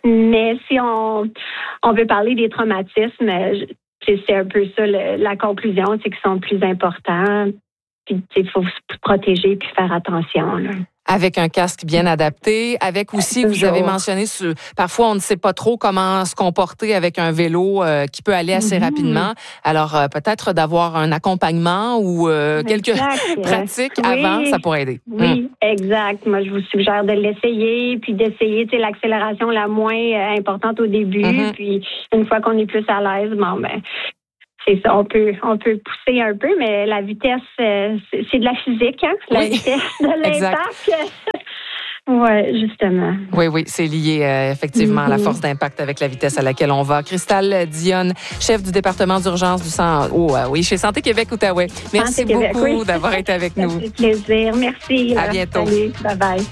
Mais si on, on veut parler des traumatismes, c'est, c'est un peu ça le, la conclusion, c'est qu'ils sont plus importants. Puis il faut se protéger puis faire attention, là. Avec un casque bien adapté, avec aussi, vous avez mentionné, parfois on ne sait pas trop comment se comporter avec un vélo euh, qui peut aller assez mm-hmm. rapidement. Alors euh, peut-être d'avoir un accompagnement ou euh, quelques pratiques oui. avant, ça pourrait aider. Oui, mm. exact. Moi, je vous suggère de l'essayer, puis d'essayer, tu sais, l'accélération la moins euh, importante au début, mm-hmm. puis une fois qu'on est plus à l'aise, bon ben. C'est ça, on peut, on peut pousser un peu, mais la vitesse, euh, c'est, c'est de la physique, hein? La oui. vitesse de l'impact. Oui, justement. Oui, oui, c'est lié euh, effectivement mm-hmm. à la force d'impact avec la vitesse à laquelle on va. Cristal Dionne, chef du département d'urgence du centre, oh, euh, oui, chez Santé Québec Outaouais. Merci Santé beaucoup Québec, oui. d'avoir été avec nous. Ça fait plaisir. Merci. À bientôt. Salut. Bye bye.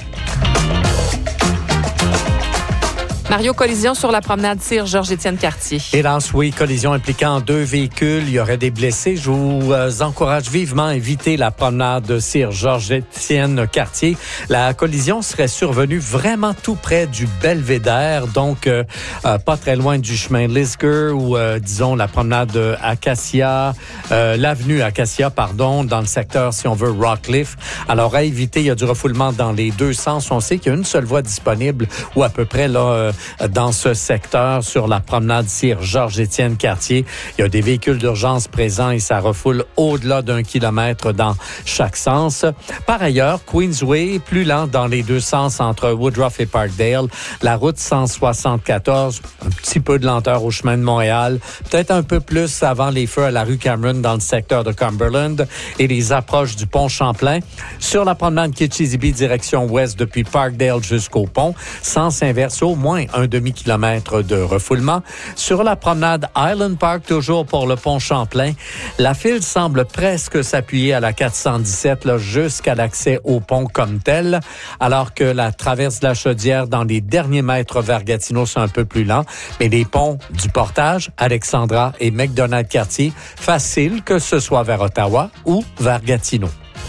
Mario, collision sur la promenade Sire-Georges-Étienne Cartier. Hélas, oui, collision impliquant deux véhicules. Il y aurait des blessés. Je vous euh, encourage vivement à éviter la promenade Sire-Georges-Étienne Cartier. La collision serait survenue vraiment tout près du Belvédère, donc euh, euh, pas très loin du chemin Lisgar ou, euh, disons, la promenade Acacia, euh, l'avenue Acacia, pardon, dans le secteur, si on veut, Rockcliffe. Alors, à éviter, il y a du refoulement dans les deux sens. On sait qu'il y a une seule voie disponible ou à peu près, là, euh, dans ce secteur sur la promenade Sire-Georges-Étienne Cartier. Il y a des véhicules d'urgence présents et ça refoule au-delà d'un kilomètre dans chaque sens. Par ailleurs, Queensway, plus lent dans les deux sens entre Woodruff et Parkdale. La route cent soixante-quatorze, un petit peu de lenteur au chemin de Montréal. Peut-être un peu plus avant les feux à la rue Cameron dans le secteur de Cumberland et les approches du pont Champlain. Sur la promenade Kitchissippi, direction ouest depuis Parkdale jusqu'au pont. Sens inverse, au moins un demi-kilomètre de refoulement. Sur la promenade Island Park, toujours pour le pont Champlain, la file semble presque s'appuyer à la quatre cent dix-sept là, jusqu'à l'accès au pont comme tel, alors que la traverse de la Chaudière dans les derniers mètres vers Gatineau, c'est un peu plus lent. Mais les ponts du Portage, Alexandra et McDonald-Cartier, facile que ce soit vers Ottawa ou vers Gatineau.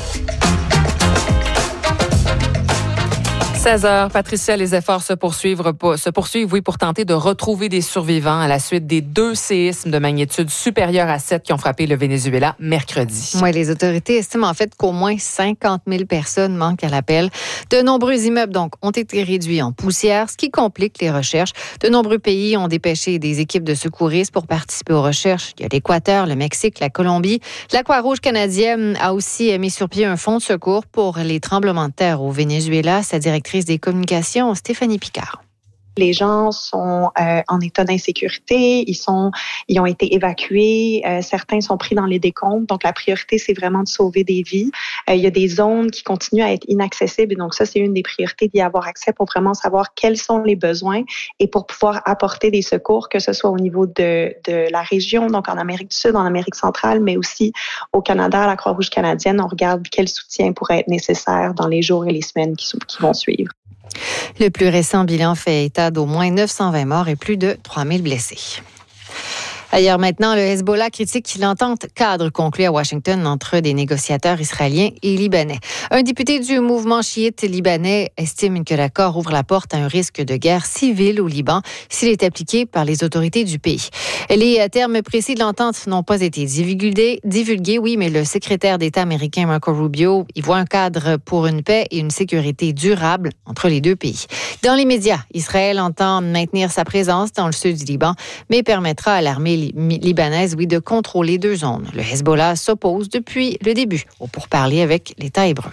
seize heures, Patricia, les efforts se poursuivent, se poursuivent, oui, pour tenter de retrouver des survivants à la suite des deux séismes de magnitude supérieure à sept qui ont frappé le Venezuela mercredi. Oui, les autorités estiment en fait qu'au moins cinquante mille personnes manquent à l'appel. De nombreux immeubles, donc, ont été réduits en poussière, ce qui complique les recherches. De nombreux pays ont dépêché des équipes de secouristes pour participer aux recherches. Il y a l'Équateur, le Mexique, la Colombie. La Croix-Rouge canadienne a aussi mis sur pied un fonds de secours pour les tremblements de terre au Venezuela. Sa directrice des communications, Stéphanie Picard. Les gens sont euh, en état d'insécurité, ils sont, ils ont été évacués, euh, certains sont pris dans les décombres. Donc la priorité, c'est vraiment de sauver des vies. Euh, il y a des zones qui continuent à être inaccessibles, donc ça, c'est une des priorités d'y avoir accès pour vraiment savoir quels sont les besoins et pour pouvoir apporter des secours, que ce soit au niveau de, de la région, donc en Amérique du Sud, en Amérique centrale, mais aussi au Canada, à la Croix-Rouge canadienne. On regarde quel soutien pourrait être nécessaire dans les jours et les semaines qui, qui vont suivre. Le plus récent bilan fait état d'au moins neuf cent vingt morts et plus de trois mille blessés. Ailleurs maintenant, le Hezbollah critique l'entente cadre conclue à Washington entre des négociateurs israéliens et libanais. Un député du mouvement chiite libanais estime que l'accord ouvre la porte à un risque de guerre civile au Liban s'il est appliqué par les autorités du pays. Les termes précis de l'entente n'ont pas été divulgués, divulgués, oui, mais le secrétaire d'État américain Marco Rubio y voit un cadre pour une paix et une sécurité durable entre les deux pays. Dans les médias, Israël entend maintenir sa présence dans le sud du Liban, mais permettra à l'armée libanaise, oui, de contrôler deux zones. Le Hezbollah s'oppose depuis le début au pourparlers avec l'État hébreu.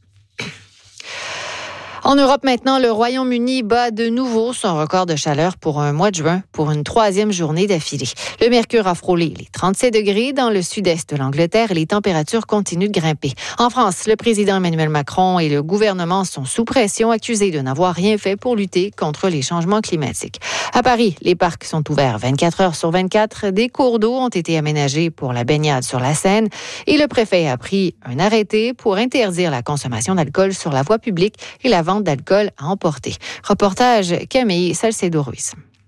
En Europe maintenant, le Royaume-Uni bat de nouveau son record de chaleur pour un mois de juin pour une troisième journée d'affilée. Le mercure a frôlé les trente-sept degrés dans le sud-est de l'Angleterre et les températures continuent de grimper. En France, le président Emmanuel Macron et le gouvernement sont sous pression, accusés de n'avoir rien fait pour lutter contre les changements climatiques. À Paris, les parcs sont ouverts vingt-quatre heures sur vingt-quatre. Des cours d'eau ont été aménagés pour la baignade sur la Seine et le préfet a pris un arrêté pour interdire la consommation d'alcool sur la voie publique et la vente d'alcool à emporter. Reportage Camille Salcedo-Ruiz.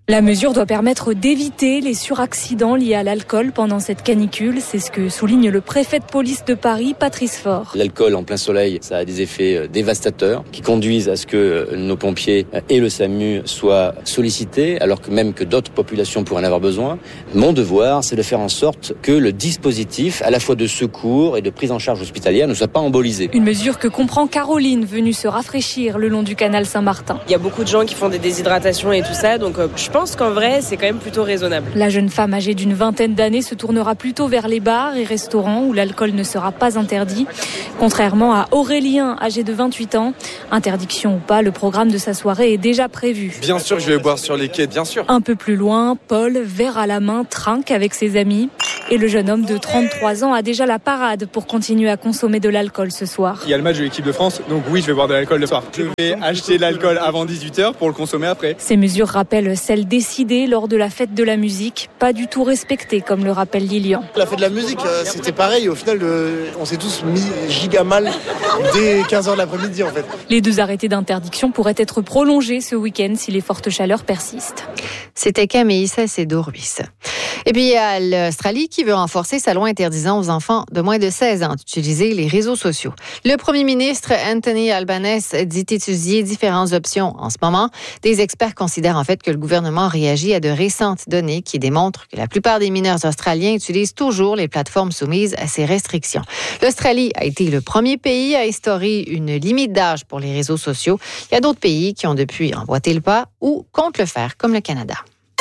La mesure doit permettre d'éviter les suraccidents liés à l'alcool pendant cette canicule. C'est ce que souligne le préfet de police de Paris, Patrice Faure. L'alcool en plein soleil, ça a des effets dévastateurs qui conduisent à ce que nos pompiers et le SAMU soient sollicités, alors que même que d'autres populations pourraient en avoir besoin. Mon devoir, c'est de faire en sorte que le dispositif, à la fois de secours et de prise en charge hospitalière, ne soit pas embolisé. Une mesure que comprend Caroline, venue se rafraîchir le long du canal Saint-Martin. Il y a beaucoup de gens qui font des déshydratations et tout ça, donc euh, je pense qu'en vrai, c'est quand même plutôt raisonnable. La jeune femme âgée d'une vingtaine d'années se tournera plutôt vers les bars et restaurants où l'alcool ne sera pas interdit. Contrairement à Aurélien, âgé de vingt-huit ans, interdiction ou pas, le programme de sa soirée est déjà prévu. Bien sûr, je vais boire sur les quais, bien sûr. Un peu plus loin, Paul, verre à la main, trinque avec ses amis. Et le jeune homme de trente-trois ans a déjà la parade pour continuer à consommer de l'alcool ce soir. Il y a le match de l'équipe de France, donc oui, je vais boire de l'alcool le soir. Je vais acheter de l'alcool avant dix-huit heures pour le consommer après. Ces mesures rappellent celles décidées lors de la fête de la musique, pas du tout respectées, comme le rappelle Lilian. La fête de la musique, c'était pareil. Au final, on s'est tous mis giga mal dès quinze heures de l'après-midi, en fait. Les deux arrêtés d'interdiction pourraient être prolongés ce week-end si les fortes chaleurs persistent. C'était Camille Salcedo-Ruiz. Et puis, il y a l'Australie qui veut renforcer sa loi interdisant aux enfants de moins de seize ans d'utiliser les réseaux sociaux. Le premier ministre Anthony Albanese dit étudier différentes options en ce moment. Des experts considèrent en fait que le gouvernement réagit à de récentes données qui démontrent que la plupart des mineurs australiens utilisent toujours les plateformes soumises à ces restrictions. L'Australie a été le premier pays à instaurer une limite d'âge pour les réseaux sociaux. Il y a d'autres pays qui ont depuis emboîté le pas ou comptent le faire, comme le Canada.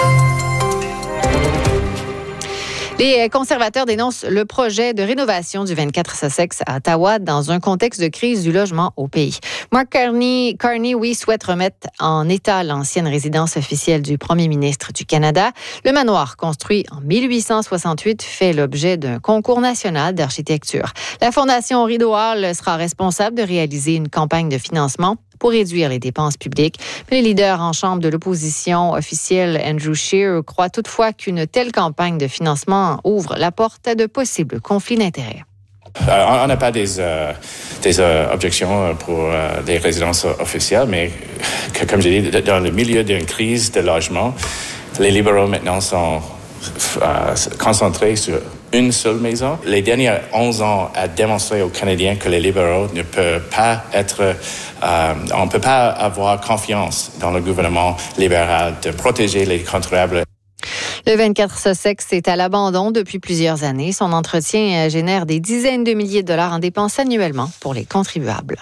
Les conservateurs dénoncent le projet de rénovation du vingt-quatre Sussex à Ottawa dans un contexte de crise du logement au pays. Mark Carney, Carney oui, souhaite remettre en état l'ancienne résidence officielle du premier ministre du Canada. Le manoir, construit en mille huit cent soixante-huit, fait l'objet d'un concours national d'architecture. La Fondation Rideau Hall sera responsable de réaliser une campagne de financement pour réduire les dépenses publiques. Mais le leader en chambre de l'opposition officielle, Andrew Scheer, croit toutefois qu'une telle campagne de financement ouvre la porte à de possibles conflits d'intérêts. Euh, on n'a pas des, euh, des euh, objections pour euh, les résidences officielles, mais que, comme j'ai dit, dans le milieu d'une crise de logement, les libéraux maintenant sont euh, concentrés sur une seule maison. Les derniers onze ans a démontré aux Canadiens que les libéraux ne peuvent pas être, euh, on ne peut pas avoir confiance dans le gouvernement libéral de protéger les contribuables. Le vingt-quatre Sussex est à l'abandon depuis plusieurs années. Son entretien génère des dizaines de milliers de dollars en dépenses annuellement pour les contribuables.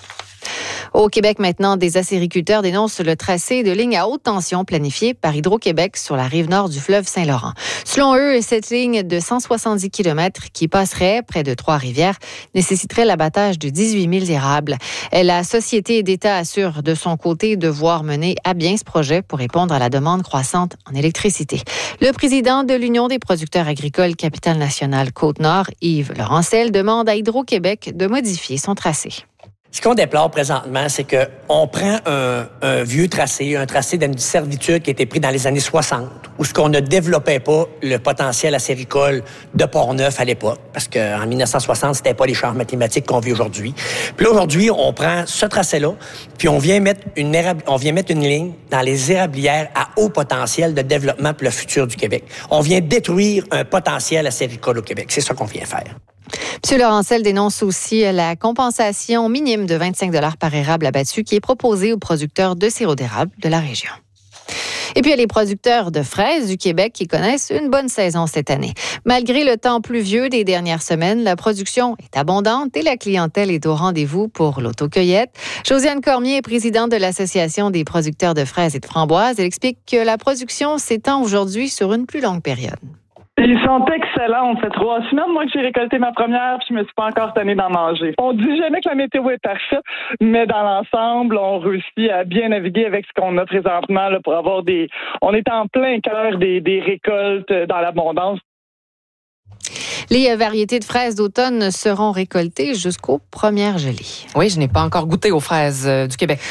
Au Québec, maintenant, des acériculteurs dénoncent le tracé de ligne à haute tension planifié par Hydro-Québec sur la rive nord du fleuve Saint-Laurent. Selon eux, cette ligne de cent soixante-dix kilomètres qui passerait près de Trois-Rivières nécessiterait l'abattage de dix-huit mille érables. La société d'État assure de son côté devoir mener à bien ce projet pour répondre à la demande croissante en électricité. Le président de l'Union des producteurs agricoles Capitale Nationale Côte-Nord, Yves Laurencel, demande à Hydro-Québec de modifier son tracé. Ce qu'on déplore présentement, c'est qu'on prend un, un vieux tracé, un tracé d'une servitude qui a été pris dans les années soixante, où ce qu'on ne développait pas le potentiel acéricole de Port-Neuf à l'époque, parce qu'en mille neuf cent soixante, c'était pas les champs mathématiques qu'on vit aujourd'hui. Puis là, aujourd'hui, on prend ce tracé-là, puis on vient mettre une érab... on vient mettre une ligne dans les érablières à haut potentiel de développement pour le futur du Québec. On vient détruire un potentiel acéricole au Québec. C'est ça qu'on vient faire. M. Laurencel dénonce aussi la compensation minime de vingt-cinq dollars par érable abattu qui est proposée aux producteurs de sirop d'érable de la région. Et puis, il y a les producteurs de fraises du Québec qui connaissent une bonne saison cette année. Malgré le temps pluvieux des dernières semaines, la production est abondante et la clientèle est au rendez-vous pour l'autocueillette. Josiane Cormier est présidente de l'Association des producteurs de fraises et de framboises. Elle explique que la production s'étend aujourd'hui sur une plus longue période. Ils sont excellents. Ça fait trois semaines, moi, que j'ai récolté ma première, puis je me suis pas encore tannée d'en manger. On dit jamais que la météo est parfaite, mais dans l'ensemble, on réussit à bien naviguer avec ce qu'on a présentement là, pour avoir des... On est en plein cœur des, des récoltes dans l'abondance. Les variétés de fraises d'automne seront récoltées jusqu'aux premières gelées. Oui, je n'ai pas encore goûté aux fraises euh, du Québec.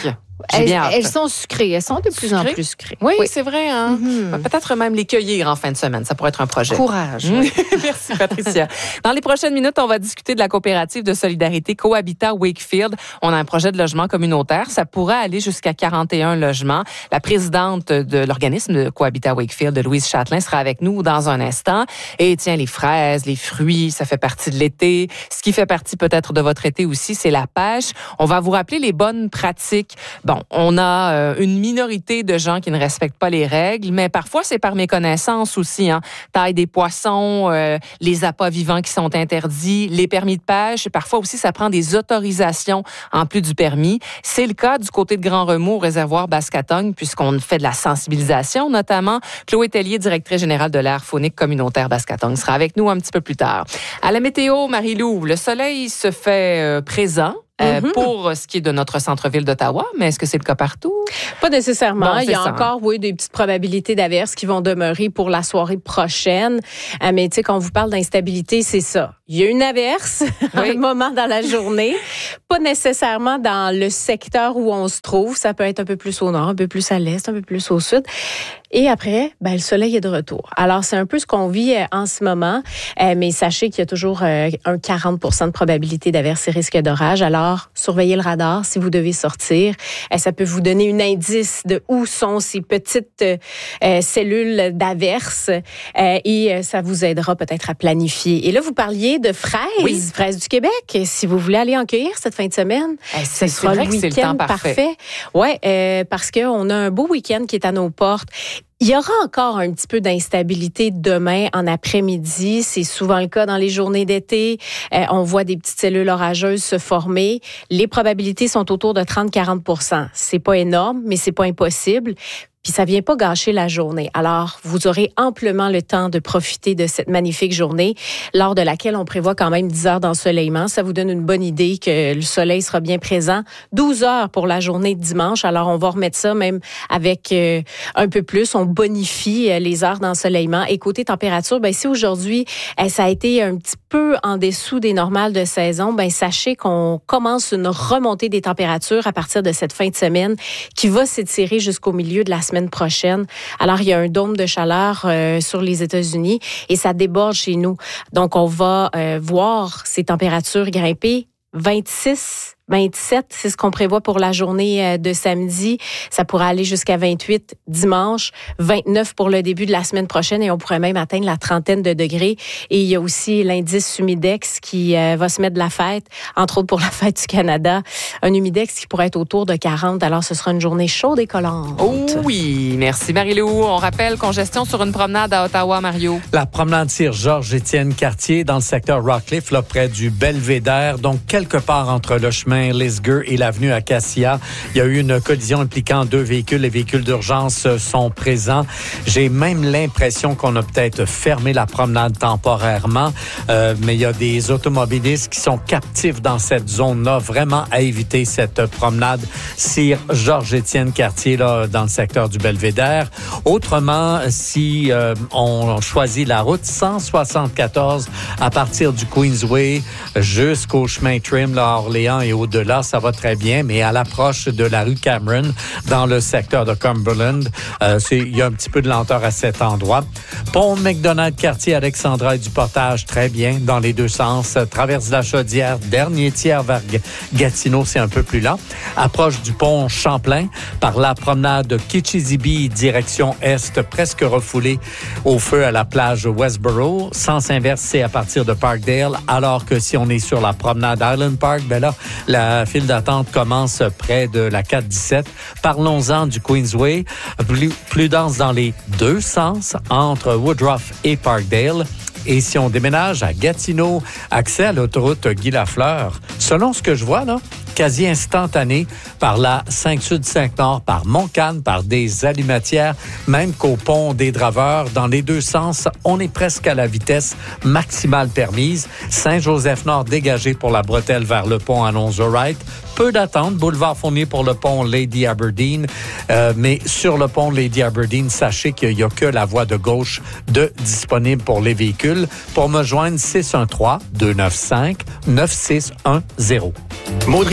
J'ai elles, bien hâte. elles sont sucrées. Elles sont de plus Sucrées? en plus sucrées. Oui, oui. C'est vrai. Hein? Mm-hmm. Peut-être même les cueillir en fin de semaine. Ça pourrait être un projet. Courage. Mmh. Merci, Patricia. Dans les prochaines minutes, on va discuter de la coopérative de solidarité Cohabitat Wakefield. On a un projet de logement communautaire. Ça pourrait aller jusqu'à quarante et un logements. La présidente de l'organisme de Cohabitat Wakefield, Louise Châtelain, sera avec nous dans un instant. Et tiens, les fraises, les fruits, ça fait partie de l'été. Ce qui fait partie peut-être de votre été aussi, c'est la pêche. On va vous rappeler les bonnes pratiques. Bon, on a euh, une minorité de gens qui ne respectent pas les règles, mais parfois c'est par méconnaissance aussi. Hein. Taille des poissons, euh, les appâts vivants qui sont interdits, les permis de pêche. Et parfois aussi, ça prend des autorisations en plus du permis. C'est le cas du côté de Grand Remous au réservoir Basse-Catogne, puisqu'on fait de la sensibilisation, notamment. Chloé Tellier, directrice générale de l'aire faunique communautaire Basse-Catogne, sera avec nous un petit peu plus tard. À la météo, Marie-Lou, le soleil se fait euh, présent. Euh, mm-hmm. Pour ce qui est de notre centre-ville d'Ottawa, mais est-ce que c'est le cas partout? Pas nécessairement. Bon, il y a ça. encore, oui, des petites probabilités d'averses qui vont demeurer pour la soirée prochaine. Euh, mais tu sais, quand on vous parle d'instabilité, c'est ça. Il y a une averse à oui. un moment dans la journée. Pas nécessairement dans le secteur où on se trouve. Ça peut être un peu plus au nord, un peu plus à l'est, un peu plus au sud. Et après, ben, le soleil est de retour. Alors, c'est un peu ce qu'on vit euh, en ce moment. Euh, mais sachez qu'il y a toujours euh, un quarante pour cent de probabilité d'averses et risque d'orage. Alors, surveillez le radar si vous devez sortir. Euh, ça peut vous donner un indice de où sont ces petites euh, cellules d'averses. Euh, et euh, ça vous aidera peut-être à planifier. Et là, vous parliez de fraises, oui. fraises du Québec. Si vous voulez aller en cueillir cette fin de semaine, euh, c'est, ce sera c'est vrai le week-end que c'est le temps parfait. parfait. Ouais, euh, parce qu'on a un beau week-end qui est à nos portes. Il y aura encore un petit peu d'instabilité demain en après-midi. C'est souvent le cas dans les journées d'été. Euh, on voit des petites cellules orageuses se former. Les probabilités sont autour de trente à quarante pour cent. C'est pas énorme, mais c'est pas impossible. Puis ça vient pas gâcher la journée. Alors, vous aurez amplement le temps de profiter de cette magnifique journée, lors de laquelle on prévoit quand même dix heures d'ensoleillement. Ça vous donne une bonne idée que le soleil sera bien présent. douze heures pour la journée de dimanche. Alors, on va remettre ça même avec euh, un peu plus. On bonifie euh, les heures d'ensoleillement. Et côté température, ben si aujourd'hui, euh, ça a été un petit peu en dessous des normales de saison, ben sachez qu'on commence une remontée des températures à partir de cette fin de semaine qui va s'étirer jusqu'au milieu de la semaine prochaine. Alors, il y a un dôme de chaleur euh, sur les États-Unis et ça déborde chez nous. Donc, on va euh, voir ces températures grimper vingt-six, vingt-sept, c'est ce qu'on prévoit pour la journée de samedi. Ça pourra aller jusqu'à vingt-huit dimanche, vingt-neuf pour le début de la semaine prochaine et on pourrait même atteindre la trentaine de degrés. Et il y a aussi l'indice humidex qui euh, va se mettre de la fête, entre autres pour la fête du Canada. Un humidex qui pourrait être autour de quarante. Alors, ce sera une journée chaude et collante. Oh oui, merci Marie-Lou. On rappelle congestion sur une promenade à Ottawa, Mario. La promenade Sir Georges-Étienne Cartier dans le secteur Rockcliffe, là, près du Belvédère, donc quelque part entre le chemin Lisgur et l'avenue Acacia. Il y a eu une collision impliquant deux véhicules. Les véhicules d'urgence sont présents. J'ai même l'impression qu'on a peut-être fermé la promenade temporairement, euh, mais il y a des automobilistes qui sont captifs dans cette zone-là. Vraiment à éviter cette promenade Sir Georges-Étienne Cartier là, dans le secteur du Belvédère. Autrement, si euh, on choisit la route cent soixante-quatorze à partir du Queensway jusqu'au chemin Trim, là, à Orléans et au-delà, ça va très bien, mais à l'approche de la rue Cameron, dans le secteur de Cumberland, euh, c'est, il y a un petit peu de lenteur à cet endroit. Pont McDonald-Cartier, Alexandra et du Portage, très bien, dans les deux sens. Traverse la Chaudière, dernier tiers vers Gatineau, c'est un peu plus lent. Approche du pont Champlain, par la promenade Kitchissippi, direction est, presque refoulée au feu à la plage Westboro. Sens inverse, c'est à partir de Parkdale, alors que si on est sur la promenade Island Park, ben là, la file d'attente commence près de la quatre dix-sept. Parlons-en du Queensway, plus, plus dense dans les deux sens, entre Woodruff et Parkdale. Et si on déménage à Gatineau, accès à l'autoroute Guy-Lafleur, selon ce que je vois, là, quasi instantané par la cinq sud cinq nord, par Montcalm, par des Alimatières, même qu'au pont des Draveurs, dans les deux sens, on est presque à la vitesse maximale permise. Saint-Joseph-Nord dégagé pour la bretelle vers le pont Alonzo-Wright. Peu d'attente, boulevard Fournier pour le pont Lady Aberdeen. Euh, mais sur le pont Lady Aberdeen, sachez qu'il n'y a que la voie de gauche de disponible pour les véhicules. Pour me joindre, six un trois, deux neuf cinq, neuf six un zéro. Maud Rivard.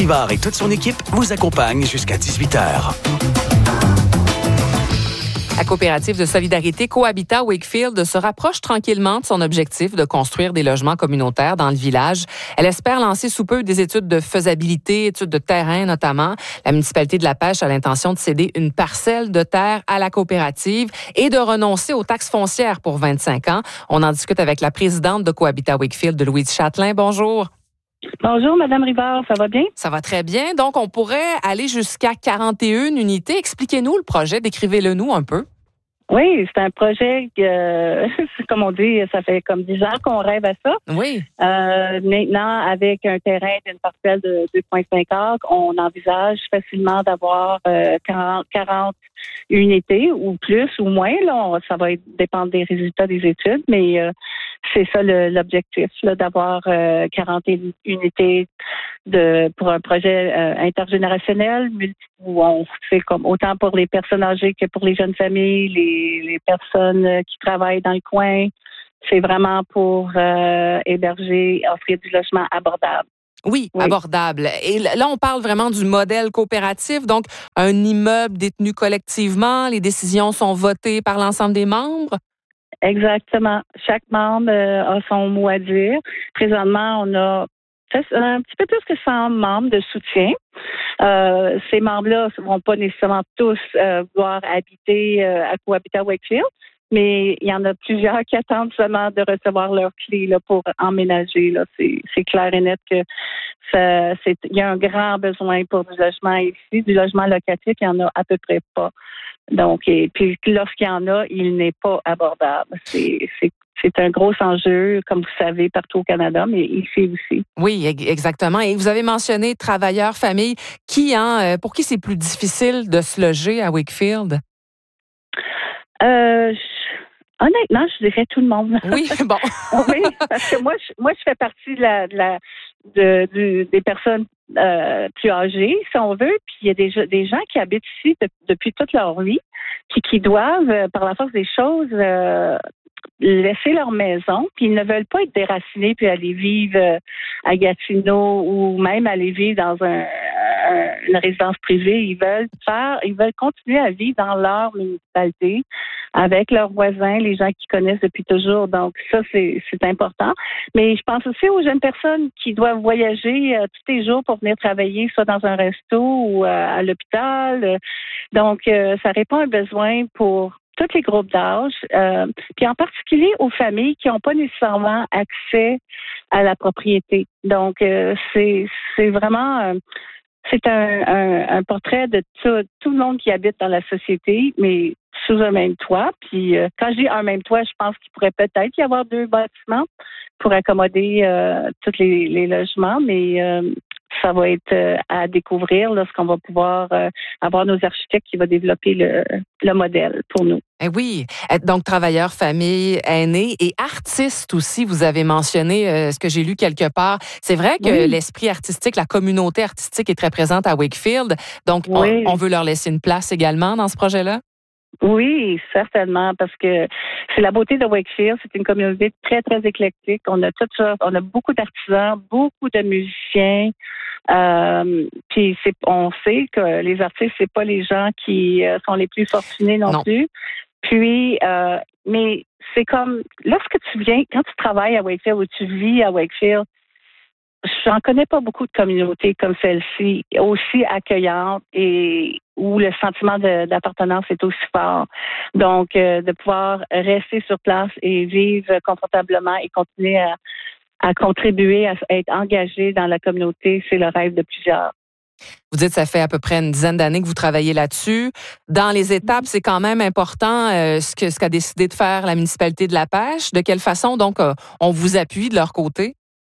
Rivard et toute son équipe vous accompagnent jusqu'à dix-huit heures. La coopérative de solidarité Cohabitat Wakefield se rapproche tranquillement de son objectif de construire des logements communautaires dans le village. Elle espère lancer sous peu des études de faisabilité, études de terrain notamment. La municipalité de La Pêche a l'intention de céder une parcelle de terre à la coopérative et de renoncer aux taxes foncières pour vingt-cinq ans. On en discute avec la présidente de Cohabitat Wakefield, Louise Châtelain. Bonjour. Bonjour, Madame Rivard, ça va bien? Ça va très bien. Donc, on pourrait aller jusqu'à quarante et une unités. Expliquez-nous le projet, décrivez-le nous un peu. Oui, c'est un projet que, comme on dit, ça fait comme dix ans qu'on rêve à ça. Oui. Euh, maintenant, avec un terrain d'une parcelle de deux virgule cinq acres, on envisage facilement d'avoir euh, quarante, quarante unités ou plus ou moins. Là, on, ça va dépendre des résultats des études, mais euh, c'est ça le, l'objectif, là, d'avoir euh, quarante unités de pour un projet euh, intergénérationnel où on fait comme autant pour les personnes âgées que pour les jeunes familles, les, les personnes qui travaillent dans le coin. C'est vraiment pour euh, héberger, offrir du logement abordable. Oui, oui, abordable. Et là, on parle vraiment du modèle coopératif, donc un immeuble détenu collectivement, les décisions sont votées par l'ensemble des membres? Exactement. Chaque membre euh, a son mot à dire. Présentement, on a un petit peu plus que cent membres de soutien. Euh, ces membres-là ne vont pas nécessairement tous euh, vouloir habiter euh, à Cohabitat Wakefield, mais il y en a plusieurs qui attendent seulement de recevoir leurs clés là, pour emménager. Là. C'est, c'est clair et net que ça, c'est, il y a un grand besoin pour du logement ici. Du logement locatif, il n'y en a à peu près pas. Donc, et puis lorsqu'il y en a, il n'est pas abordable. C'est, c'est C'est un gros enjeu, comme vous savez, partout au Canada, mais ici aussi. Oui, exactement. Et vous avez mentionné travailleurs, familles. Qui, hein, pour qui c'est plus difficile de se loger à Wakefield? Euh, je, honnêtement, je dirais tout le monde. Oui, bon. Oui, parce que moi, je, moi, je fais partie de la, de la de, du, des personnes euh, plus âgées, si on veut. Puis il y a des, des gens qui habitent ici de, depuis toute leur vie, qui, qui doivent, par la force des choses, euh, laisser leur maison, puis ils ne veulent pas être déracinés puis aller vivre à Gatineau ou même aller vivre dans un, un, une résidence privée. Ils veulent faire, ils veulent continuer à vivre dans leur municipalité avec leurs voisins, les gens qui connaissent depuis toujours. Donc ça, c'est, c'est important. Mais je pense aussi aux jeunes personnes qui doivent voyager euh, tous les jours pour venir travailler, soit dans un resto ou euh, à l'hôpital. Donc, euh, ça répond à un besoin pour tous les groupes d'âge, euh, puis en particulier aux familles qui n'ont pas nécessairement accès à la propriété. Donc, euh, c'est, c'est vraiment euh, c'est un, un, un portrait de tout, tout le monde qui habite dans la société, mais sous un même toit. Puis euh, quand je dis un même toit, je pense qu'il pourrait peut-être y avoir deux bâtiments pour accommoder euh, tous les, les logements, mais euh, ça va être euh, à découvrir lorsqu'on va pouvoir euh, avoir nos architectes qui vont développer le, le modèle pour nous. Eh oui, donc travailleurs, familles, aînés et artistes aussi, vous avez mentionné euh, ce que j'ai lu quelque part. C'est vrai que oui. L'esprit artistique, la communauté artistique est très présente à Wakefield, donc oui. on, on veut leur laisser une place également dans ce projet-là? Oui, certainement, parce que c'est la beauté de Wakefield. C'est une communauté très, très éclectique. On a tout ça, on a beaucoup d'artisans, beaucoup de musiciens. Euh, puis c'est, on sait que les artistes, c'est pas les gens qui euh, sont les plus fortunés non, non. plus. Puis, euh, mais c'est comme lorsque tu viens, quand tu travailles à Wakefield ou tu vis à Wakefield, j'en connais pas beaucoup de communautés comme celle-ci, aussi accueillantes et où le sentiment de, d'appartenance est aussi fort. Donc, euh, de pouvoir rester sur place et vivre confortablement et continuer à, à contribuer, à être engagé dans la communauté, c'est le rêve de plusieurs. Vous dites que ça fait à peu près une dizaine d'années que vous travaillez là-dessus. Dans les étapes, c'est quand même important euh, ce, que, ce qu'a décidé de faire la municipalité de La Pêche. De quelle façon, donc, euh, on vous appuie de leur côté?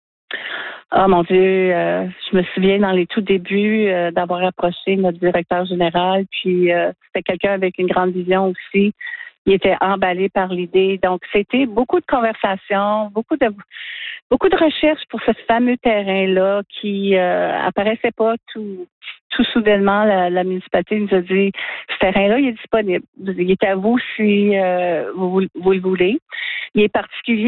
Oh mon Dieu, euh, je me souviens dans les tout débuts euh, d'avoir approché notre directeur général, puis euh, c'était quelqu'un avec une grande vision aussi. Il était emballé par l'idée. Donc, c'était beaucoup de conversations, beaucoup de beaucoup de recherches pour ce fameux terrain-là qui euh, apparaissait pas tout tout soudainement. La, la municipalité nous a dit, ce terrain-là, il est disponible. Il est à vous si euh, vous, vous le voulez. Il est particulier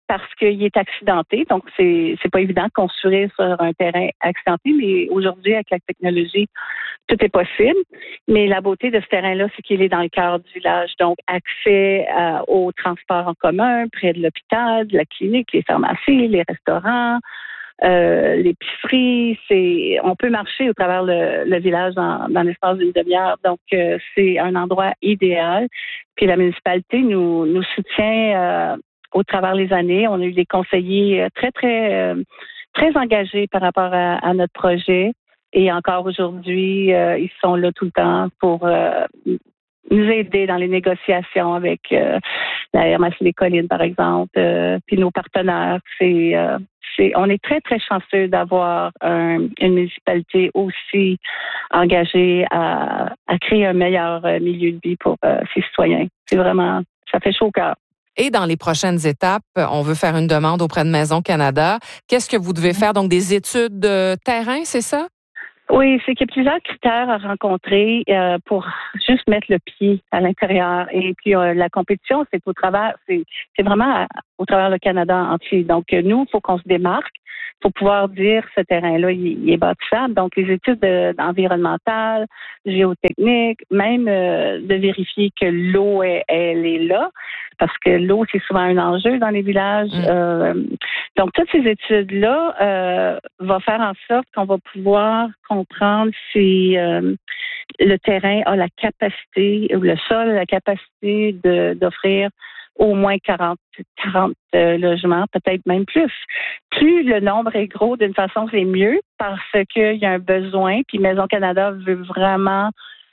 parce qu'il est accidenté. Donc, c'est c'est pas évident de construire sur un terrain accidenté, mais aujourd'hui, avec la technologie, tout est possible. Mais la beauté de ce terrain-là, c'est qu'il est dans le cœur du village. Donc, accès euh, aux transports en commun, près de l'hôpital, de la clinique, les pharmacies, les restaurants, euh, l'épicerie. C'est, on peut marcher au travers le, le village dans, dans l'espace d'une demi-heure. Donc, euh, c'est un endroit idéal. Puis la municipalité nous, nous soutient euh, au travers les années. On a eu des conseillers très, très, euh, très engagés par rapport à, à notre projet. Et encore aujourd'hui, euh, ils sont là tout le temps pour euh, nous aider dans les négociations avec euh, la R M A C des Collines, par exemple, euh, puis nos partenaires. C'est, euh, c'est, on est très, très chanceux d'avoir un, une municipalité aussi engagée à, à créer un meilleur milieu de vie pour euh, ses citoyens. C'est vraiment, ça fait chaud au cœur. Et dans les prochaines étapes, on veut faire une demande auprès de Maison Canada. Qu'est-ce que vous devez faire? Donc, des études de terrain, c'est ça? Oui, c'est qu'il y a plusieurs critères à rencontrer euh, pour juste mettre le pied à l'intérieur. Et puis euh, la compétition, c'est au travers, c'est, c'est vraiment à, au travers le Canada entier. Donc euh, nous, il faut qu'on se démarque. Il faut pouvoir dire ce terrain-là, il, il est bâtissable. Donc les études de, environnementales, géotechniques, même euh, de vérifier que l'eau, est, elle est là, parce que l'eau, c'est souvent un enjeu dans les villages. Mmh. Euh, donc toutes ces études-là euh, vont faire en sorte qu'on va pouvoir comprendre si euh, le terrain a la capacité, ou le sol a la capacité de, d'offrir au moins quarante, quarante euh, logements, peut-être même plus. Plus le nombre est gros, d'une façon, c'est mieux parce qu'il y a un besoin. Puis Maison Canada veut vraiment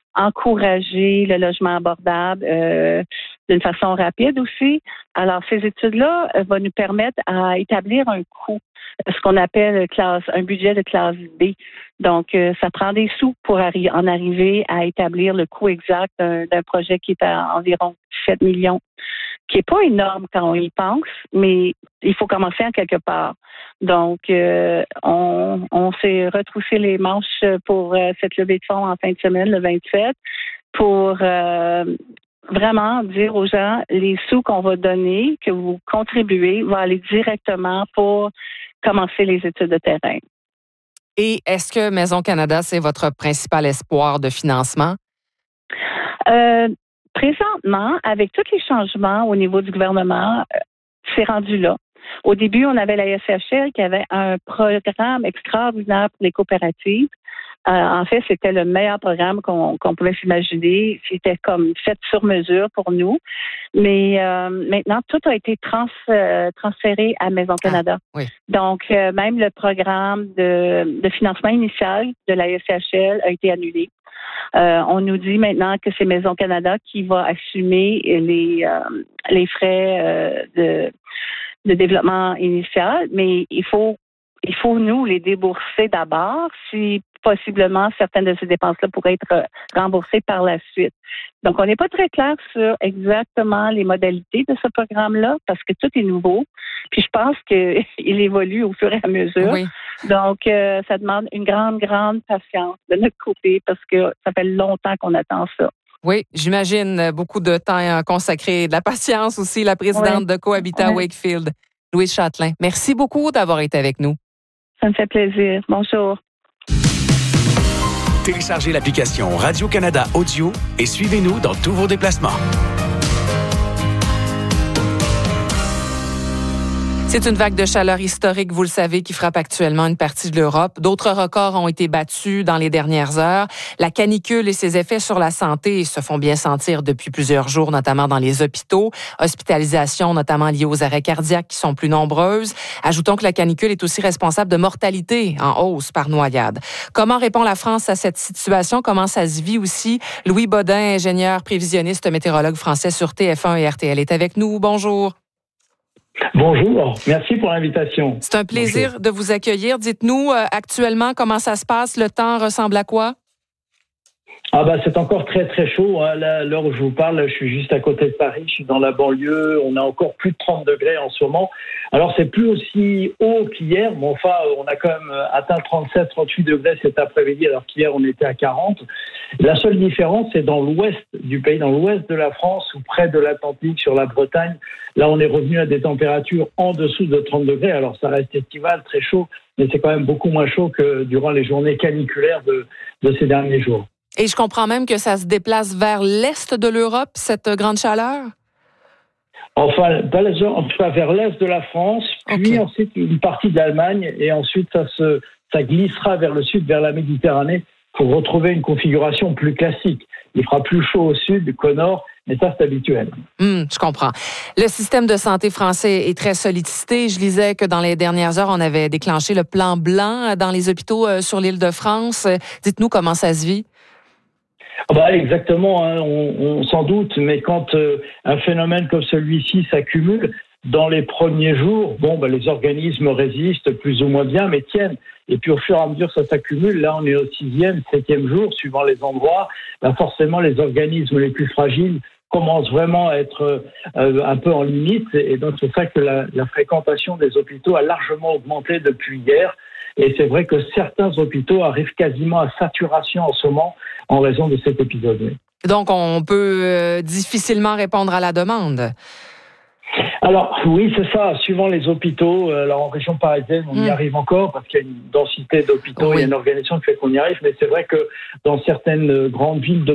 encourager le logement abordable euh, d'une façon rapide aussi. Alors, ces études-là euh, vont nous permettre à établir un coût, ce qu'on appelle classe, un budget de classe B. Donc, euh, ça prend des sous pour arri- en arriver à établir le coût exact d'un, d'un projet qui est à environ sept millions, qui est pas énorme quand on y pense, mais il faut commencer en quelque part. Donc, euh, on, on s'est retroussé les manches pour euh, cette levée de fonds en fin de semaine, le vingt-sept, pour euh, vraiment dire aux gens, les sous qu'on va donner, que vous contribuez, vont aller directement pour commencer les études de terrain. Et est-ce que Maison Canada, c'est votre principal espoir de financement? Euh, présentement, avec tous les changements au niveau du gouvernement, c'est rendu là. Au début, on avait la S H L qui avait un programme extraordinaire pour les coopératives. Euh, en fait, c'était le meilleur programme qu'on, qu'on pouvait s'imaginer. C'était comme fait sur mesure pour nous. Mais euh, maintenant, tout a été trans, euh, transféré à Maison Canada. Ah, oui. Donc, euh, même le programme de, de financement initial de la S H L a été annulé. Euh, on nous dit maintenant que c'est Maison Canada qui va assumer les, euh, les frais euh, de, de développement initial, mais il faut il faut nous les débourser d'abord si possiblement certaines de ces dépenses-là pourraient être remboursées par la suite. Donc, on n'est pas très clair sur exactement les modalités de ce programme-là parce que tout est nouveau. Puis je pense qu'il évolue au fur et à mesure. Oui. Donc, euh, ça demande une grande, grande patience de notre côté parce que ça fait longtemps qu'on attend ça. Oui, j'imagine beaucoup de temps consacré, de la patience aussi, la présidente oui. de Cohabitat oui. Wakefield, Louise Châtelain. Merci beaucoup d'avoir été avec nous. Ça me fait plaisir. Bonjour. Téléchargez l'application Radio-Canada Audio et suivez-nous dans tous vos déplacements. C'est une vague de chaleur historique, vous le savez, qui frappe actuellement une partie de l'Europe. D'autres records ont été battus dans les dernières heures. La canicule et ses effets sur la santé se font bien sentir depuis plusieurs jours, notamment dans les hôpitaux. Hospitalisations, notamment liées aux arrêts cardiaques, qui sont plus nombreuses. Ajoutons que la canicule est aussi responsable de mortalité en hausse par noyade. Comment répond la France à cette situation? Comment ça se vit aussi? Louis Bodin, ingénieur prévisionniste, météorologue français sur T F un et R T L, est avec nous. Bonjour. Bonjour, merci pour l'invitation. C'est un plaisir Bonjour. de vous accueillir. Dites-nous euh, actuellement comment ça se passe, le temps ressemble à quoi? Ah bah c'est encore très très chaud. Hein. Là, à l'heure où je vous parle, je suis juste à côté de Paris, je suis dans la banlieue, on a encore plus de trente degrés en ce moment. Alors c'est plus aussi haut qu'hier, mais enfin on a quand même atteint trente-sept, trente-huit degrés cet après-midi, alors qu'hier on était à quarante. La seule différence, c'est dans l'ouest du pays, dans l'ouest de la France, ou près de l'Atlantique, sur la Bretagne. Là on est revenu à des températures en dessous de trente degrés, alors ça reste estival, très chaud, mais c'est quand même beaucoup moins chaud que durant les journées caniculaires de, de ces derniers jours. Et je comprends même que ça se déplace vers l'est de l'Europe, cette grande chaleur? Enfin, vers l'est de la France, puis okay. ensuite une partie de l'Allemagne, et ensuite ça, se, ça glissera vers le sud, vers la Méditerranée, pour retrouver une configuration plus classique. Il fera plus chaud au sud qu'au nord, mais ça, c'est habituel. Mmh, je comprends. Le système de santé français est très sollicité. Je lisais que dans les dernières heures, on avait déclenché le plan blanc dans les hôpitaux sur l'Île-de-France. Dites-nous comment ça se vit. Bah exactement, hein, on, on s'en doute, mais quand euh, un phénomène comme celui-ci s'accumule, dans les premiers jours, bon, bah, les organismes résistent plus ou moins bien, mais tiennent. Et puis au fur et à mesure, ça s'accumule. Là, on est au sixième, septième jour, suivant les endroits. Bah, forcément, les organismes les plus fragiles commencent vraiment à être euh, un peu en limite. Et donc, c'est ça que la, la fréquentation des hôpitaux a largement augmenté depuis hier. Et c'est vrai que certains hôpitaux arrivent quasiment à saturation en ce moment en raison de cet épisode. Donc, on peut euh, difficilement répondre à la demande. Alors oui, c'est ça. Suivant les hôpitaux, alors en région parisienne, on mmh. y arrive encore parce qu'il y a une densité d'hôpitaux, oui. Il y a une organisation qui fait qu'on y arrive. Mais c'est vrai que dans certaines grandes villes de